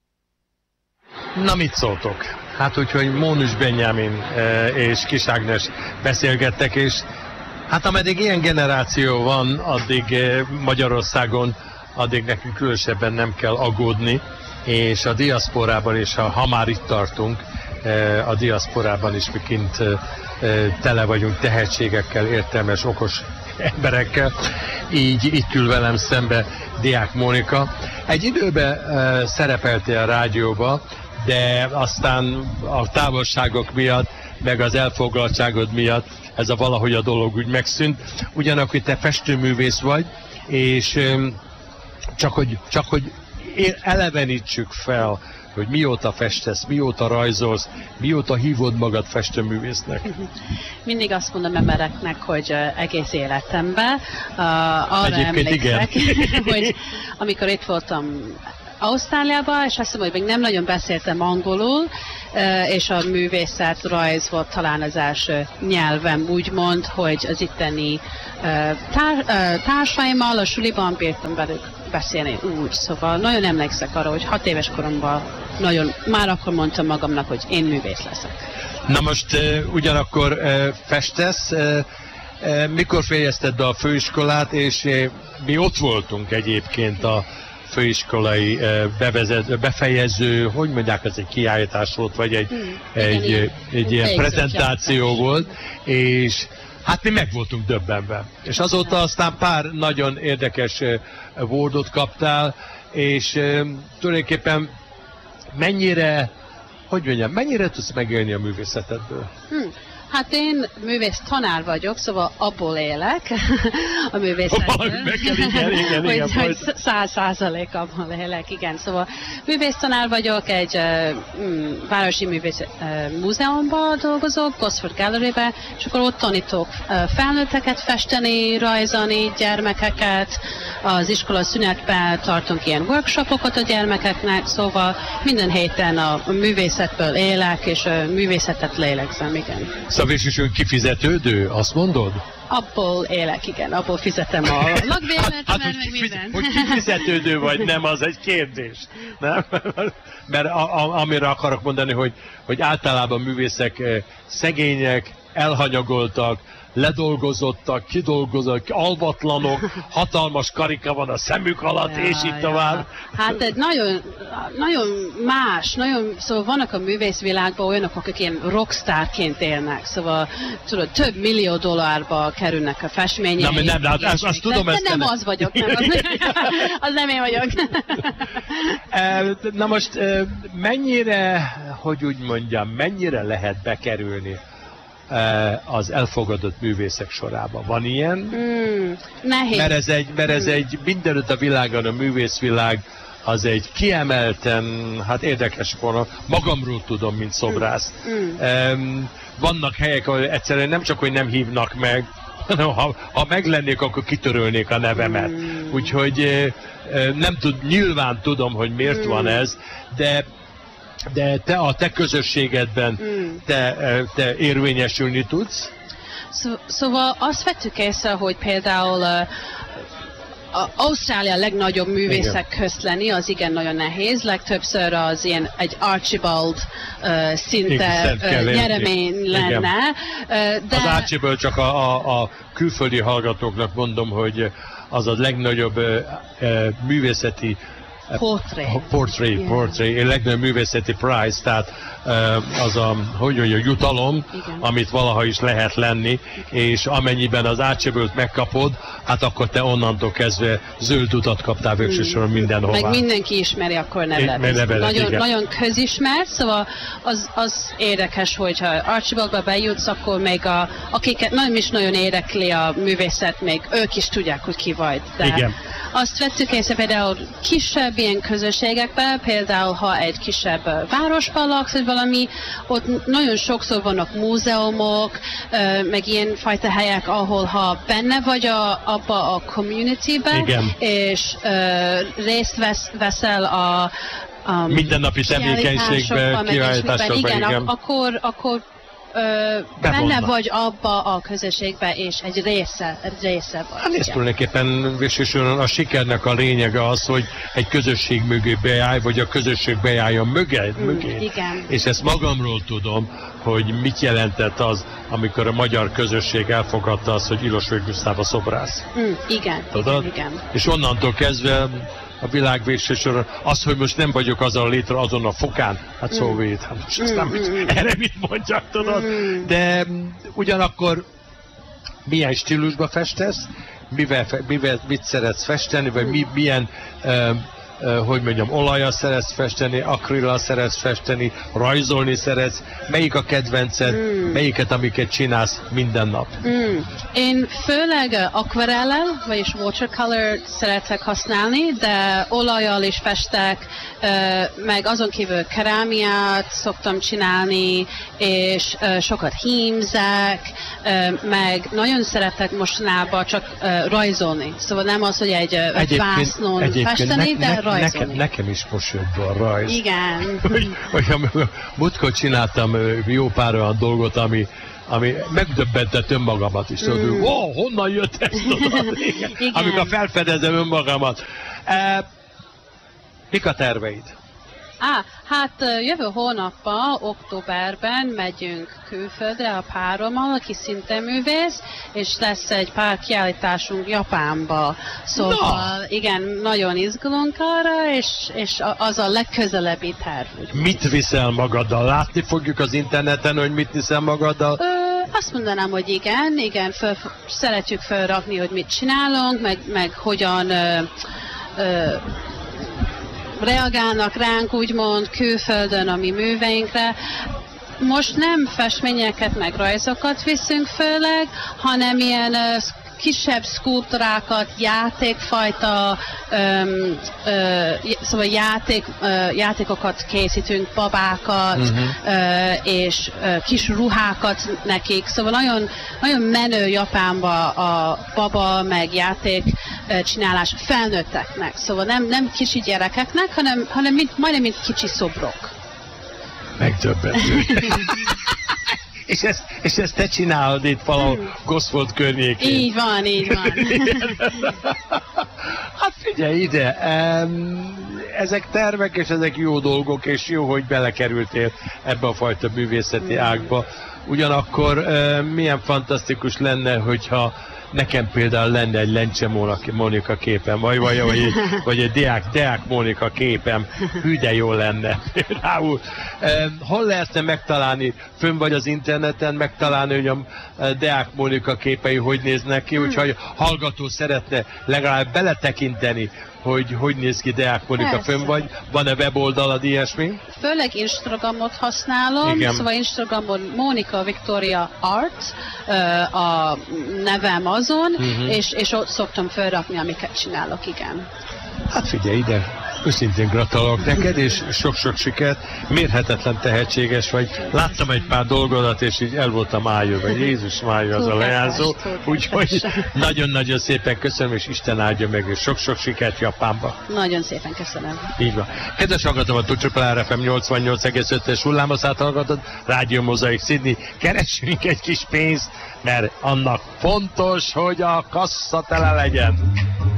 Speaker 1: Na mit szóltok? Hát úgyhogy Mónus Benyámin és Kis Ágnes beszélgettek, és hát ameddig ilyen generáció van, addig Magyarországon, addig nekünk különösebben nem kell aggódni, és a diaszporában is, ha, ha már itt tartunk, a diaszporában is mi kint tele vagyunk tehetségekkel, értelmes, okos emberekkel. Így itt ül velem szembe Diák Mónika. Egy időben uh, szerepeltél a rádióba, de aztán a távolságok miatt, meg az elfoglaltságod miatt ez a valahogy a dolog úgy megszűnt. Ugyanakkor te festőművész vagy, és um, csak hogy, csak hogy elevenítsük fel, hogy mióta festesz, mióta rajzolsz, mióta hívod magad festőművésznek?
Speaker 11: Mindig azt mondom embereknek, hogy uh, egész életemben uh, arra
Speaker 1: Egyébként
Speaker 11: emlékszek,
Speaker 1: igen.
Speaker 11: hogy amikor itt voltam Ausztráliában, és azt hiszem, hogy még nem nagyon beszéltem angolul, és a művészet, rajz volt talán az első nyelvem, úgymond, hogy az itteni tár, társaimmal a suliban bírtam velük beszélni úgy. Szóval nagyon emlékszek arra, hogy hat éves koromban nagyon, már akkor mondtam magamnak, hogy én művész leszek.
Speaker 1: Na most ugyanakkor festesz, mikor fejezted be a főiskolát, és mi ott voltunk egyébként a főiskolai bevezet, befejező, hogy mondják, ez egy kiállítás volt, vagy egy, hmm, egy, egy, egy ilyen prezentáció volt, és hát mi meg voltunk döbbenve. És azóta aztán pár nagyon érdekes wordot kaptál, és tulajdonképpen mennyire, hogy mondjam, mennyire tudsz megélni a művészetedből? Hmm.
Speaker 11: Hát én művész tanár vagyok, szóval abból élek a művészetből.
Speaker 1: igen, igen,
Speaker 11: hogy,
Speaker 1: igen,
Speaker 11: hogy száz százalék abból élek, igen. Szóval művész tanár vagyok, egy uh, városi művész uh, múzeumban dolgozok, Gosford Gallerybe, és akkor ott tanítok uh, felnőtteket festeni, rajzolni, gyermekeket. Az iskola szünetben tartunk ilyen workshopokat a gyermekeknek, szóval minden héten a művészetből élek, és a művészetet lélegzem, igen.
Speaker 1: Szóval végsősorban kifizetődő, azt mondod?
Speaker 11: Abból élek, igen, abból fizetem a lakbérlet, hát, hát, meg minden.
Speaker 1: Hogy kifizetődő vagy nem, az egy kérdés. Nem? Mert a, a, amire akarok mondani, hogy, hogy általában művészek szegények, elhanyagoltak, ledolgozottak, kidolgozottak, alvatlanok, hatalmas karika van a szemük alatt, ja, és így tovább. Ja.
Speaker 11: Hát egy nagyon, nagyon más, nagyon, szóval vannak a művészvilágban olyanok, akik ilyen rockstárként élnek, szóval tudod, több millió dollárba kerülnek a festmények.
Speaker 1: Nem, nem, nem, azt, azt tudom,
Speaker 11: de,
Speaker 1: ezt
Speaker 11: de nem az vagyok, nem, az, az nem én vagyok.
Speaker 1: Na most mennyire, hogy úgy mondjam, mennyire lehet bekerülni az elfogadott művészek sorában? Van ilyen?
Speaker 11: Mm, nehéz.
Speaker 1: Mert ez egy, mert ez egy mindenütt a világon a művészvilág az egy kiemelten, hát érdekes volna, magamról tudom, mint szobrász. Mm. Um, vannak helyek, ahol egyszerűen nem csak, hogy nem hívnak meg, hanem ha, ha meglennék, akkor kitörölnék a nevemet. Mm. Úgyhogy nem tud, nyilván tudom, hogy miért mm. van ez, de de te a te közösségedben mm. te, te érvényesülni tudsz?
Speaker 11: Szó, szóval azt vettük észre, hogy például uh, a Ausztrália legnagyobb művészek igen. közt lenni, az igen nagyon nehéz. Legtöbbször az ilyen egy Archibald uh, szinte uh, nyeremény lenne. Uh,
Speaker 1: de... Az Archibald csak a, a, a külföldi hallgatóknak mondom, hogy az a legnagyobb uh, uh, művészeti
Speaker 11: Portrait.
Speaker 1: Portrait, yeah. portrait, a legnagyobb művészeti prize, tehát az a, hogy mondja, jutalom, igen. amit valaha is lehet lenni, és amennyiben az Archibald megkapod, hát akkor te onnantól kezdve zöld utat kaptál végsősorban mindenhová.
Speaker 11: Meg mindenki ismeri, akkor neveled.
Speaker 1: neveled
Speaker 11: nagyon, nagyon közismert, szóval az, az érdekes, hogyha Archibaldba bejutsz, akkor még a, akiket nem is nagyon érdekli a művészet, még ők is tudják, hogy ki vagy. De
Speaker 1: igen.
Speaker 11: Azt vettük észre például kisebb ilyen közösségekben, például ha egy kisebb városban laksz, vagy valami, ott nagyon sokszor vannak múzeumok, meg ilyen fajta helyek, ahol ha benne vagy a, abba a communityben, és uh, részt vesz, veszel a, a
Speaker 1: mindennapi tevékenységben, kiállításokban,
Speaker 11: igen,
Speaker 1: igen.
Speaker 11: Ak- akkor, akkor Ö, benne vagy abba a közösségbe, és egy része, egy része vagy.
Speaker 1: Hát ez tulajdonképpen végsősorban a sikernek a lényege az, hogy egy közösség mögé beállj, vagy a közösség beálljon mögé.
Speaker 11: Mm,
Speaker 1: mögé.
Speaker 11: Igen.
Speaker 1: És ezt magamról tudom, hogy mit jelentett az, amikor a magyar közösség elfogadta azt, hogy Ilosvay Gusztáv a szobrász.
Speaker 11: Mm, igen, igen, igen.
Speaker 1: És onnantól kezdve a világ végső soron, az, hogy most nem vagyok azon létre, azon a fokán, hát mm. szóval hát most mm, nem, mm, erre mit mondjak, tudod? Mm. De ugyanakkor milyen stílusba festesz, mivel, mivel mit szeretsz festeni, vagy mi, milyen uh, uh, hogy mondjam, olajjal szeretsz festeni, akrillal szeretsz festeni, rajzolni szeretsz, melyik a kedvenced, mm. melyiket, amiket csinálsz minden nap?
Speaker 11: Mm. Én főleg uh, akvarellel, vagyis watercolor szeretek használni, de olajjal is festek, uh, meg azon kívül kerámiát szoktam csinálni, és uh, sokat hímzek, uh, meg nagyon szeretek mostanában csak uh, rajzolni. Szóval nem az, hogy egy, uh, egy vásznon festeni, ne, de ne, rajzolni.
Speaker 1: Nekem, nekem is most jött be a rajz.
Speaker 11: Igen.
Speaker 1: hogy, hogy múltkor csináltam jó pár olyan dolgot, ami ami megdöbbentett önmagamat is. Tudod, mm. oh, honnan jött ez? Tudod? Amikor felfedezem önmagamat. E, mik a terveid?
Speaker 11: Á, hát jövő hónapban, októberben megyünk külföldre a párommal, aki szintén művész, és lesz egy pár kiállításunk Japánba. Szóval no. igen, nagyon izgulunk arra, és, és az a legközelebbi terv.
Speaker 1: Mit viszel magaddal? Látni fogjuk az interneten, hogy mit viszel magaddal?
Speaker 11: Ö, azt mondanám, hogy igen, igen, föl, szeretjük felrakni, hogy mit csinálunk, meg, meg hogyan... Ö, ö, reagálnak ránk, úgymond, külföldön a mi műveinkre. Most nem festményeket, meg rajzokat viszünk főleg, hanem ilyen uh, kisebb szkulptúrákat, játékfajta, um, uh, szóval játék, uh, játékokat készítünk, babákat, uh-huh. uh, és uh, kis ruhákat nekik. Szóval nagyon, nagyon menő Japánba a baba, meg játék uh, csinálás felnőtteknek. Szóval nem, nem kicsi gyerekeknek, hanem, hanem mint, majdnem mint kicsi szobrok.
Speaker 1: Megdöbbentő. És ezt, és ezt te csinálod itt valahol hmm. Gosford környékén.
Speaker 11: Így van, így van.
Speaker 1: Hát figyelj ide, ezek tervek, és ezek jó dolgok, és jó, hogy belekerültél ebbe a fajta művészeti ágba. Ugyanakkor milyen fantasztikus lenne, hogyha nekem például lenne egy Lencse Mónika képem, vagy, vagy, vagy, egy, vagy egy Deák, Deák Mónika képem, hű de jó lenne. Rául, eh, hol lehetne megtalálni, fönn vagy az interneten megtalálni, hogy a Deák Mónika képei hogy néznek ki, hogyha hallgató szeretne legalább beletekinteni, hogy hogy néz ki Deák Mónika, fönn vagy, van-e weboldalad, ilyesmi?
Speaker 11: Főleg Instagramot használom, igen. Szóval Instagramon Mónika Victoria Art a nevem azon, uh-huh. és, és ott szoktam felrakni, amiket csinálok, igen.
Speaker 1: Hát figyelj ide! Őszintén gratulálok neked, és sok-sok sikert, mérhetetlen tehetséges vagy. Láttam egy pár dolgodat, és így el voltam ájulva. Jézus mája az a leányzó. Úgyhogy nagyon-nagyon szépen köszönöm, és Isten áldja meg, és sok-sok sikert Japánba.
Speaker 11: Nagyon szépen köszönöm.
Speaker 1: Így van. Kedves hallgatom, a Triple ef em nyolcvannyolc egész ötös hullámhosszát hallgatod, Rádió Mozaik Sydney. Keressünk egy kis pénzt, mert annak fontos, hogy a kassa tele legyen.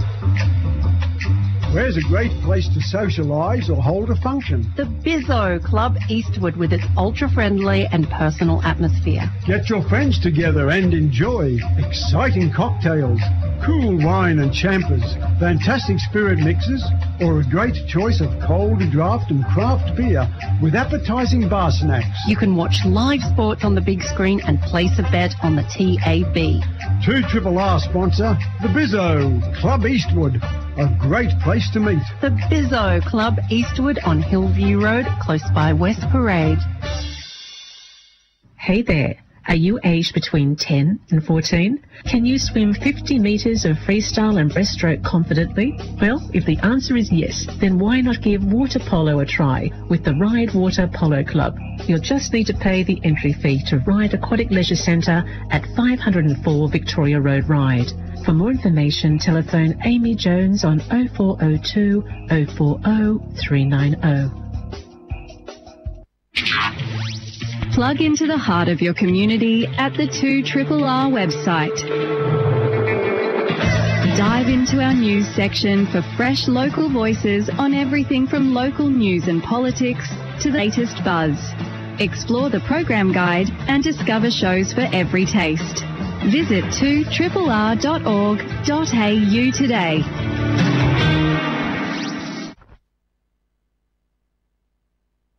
Speaker 12: Where's a great place to socialise or hold a function?
Speaker 13: The Bizzo Club Eastwood with its ultra-friendly and personal atmosphere.
Speaker 12: Get your friends together and enjoy exciting cocktails, cool wine and champers, fantastic spirit mixes, or a great choice of cold draft and craft beer with appetising bar snacks.
Speaker 13: You can watch live sports on the big screen and place a bet on the T A B.
Speaker 12: two R R sponsor, the Bizzo Club Eastwood. A great place to meet.
Speaker 13: The Bizzo Club Eastwood on Hillview Road, close by West Parade.
Speaker 14: Hey there. Are you aged between ten and fourteen? Can you swim fifty metres of freestyle and breaststroke confidently? Well, if the answer is yes, then why not give water polo a try with the Ride Water Polo Club? You'll just need to pay the entry fee to Ride Aquatic Leisure Centre at five oh four Victoria Road, Ride. For more information, telephone Amy Jones on oh four oh two, oh four oh, three nine oh.
Speaker 15: Plug into the heart of your community at the two R R R website. Dive into our news section for fresh local voices on everything from local news and politics to the latest buzz. Explore the program guide and discover shows for every taste. Visit two R R R dot org dot A U today.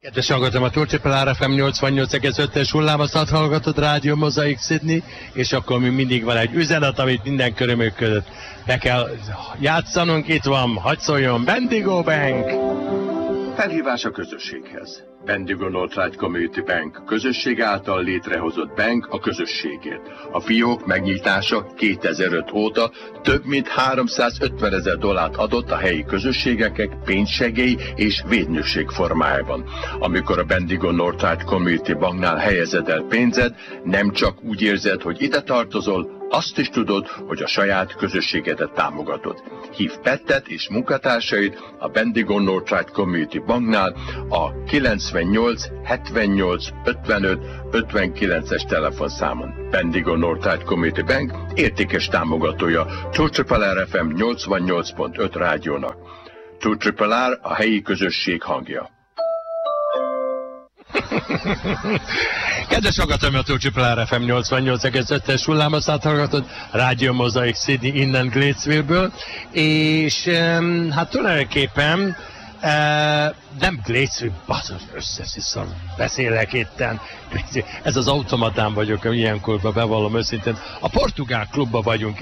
Speaker 1: Kedves hallgatom, a Torcsipel ef em nyolcvannyolc egész ötös hullámaszat hallgatod, Rádió Mozaik Sydney, és akkor mi mindig van egy üzenet, amit minden körülmények között be kell játszanunk. Itt van, hadd szóljon, Bendigo Bank!
Speaker 8: Felhívás a közösséghez. Bendigo Northright Community Bank, közösség által létrehozott bank a közösségért. A fiók megnyitása kétezer-öt óta több mint háromszázötvenezer dollárt adott a helyi közösségeknek pénzsegély és védnökség formájában. Amikor a Bendigo Northright Community Banknál helyezed el pénzed, nem csak úgy érzed, hogy ide tartozol, azt is tudod, hogy a saját közösségedet támogatod. Hív Pettet és munkatársait a Bendigo Northright Community Banknál a kilencvennyolc hetvennyolc ötvenöt ötvenkilences telefonszámon. Bendigo Northright Community Bank értékes támogatója Torcsipel ef em nyolcvannyolc pont öt rádiónak. Torcsipel a helyi közösség hangja.
Speaker 1: Kedves hallgatom, a Torcsipel ef em nyolcvannyolc egész ötös hullámaszát hallgatod, Rádió Mozaik Sydney innen Gatesville-ből, és um, hát tulajdonképpen uh, nem Gatesville, basszus, összesziszom, beszélek itten, ez az automatán vagyok, ilyenkorban bevallom őszintén, a portugál klubban vagyunk.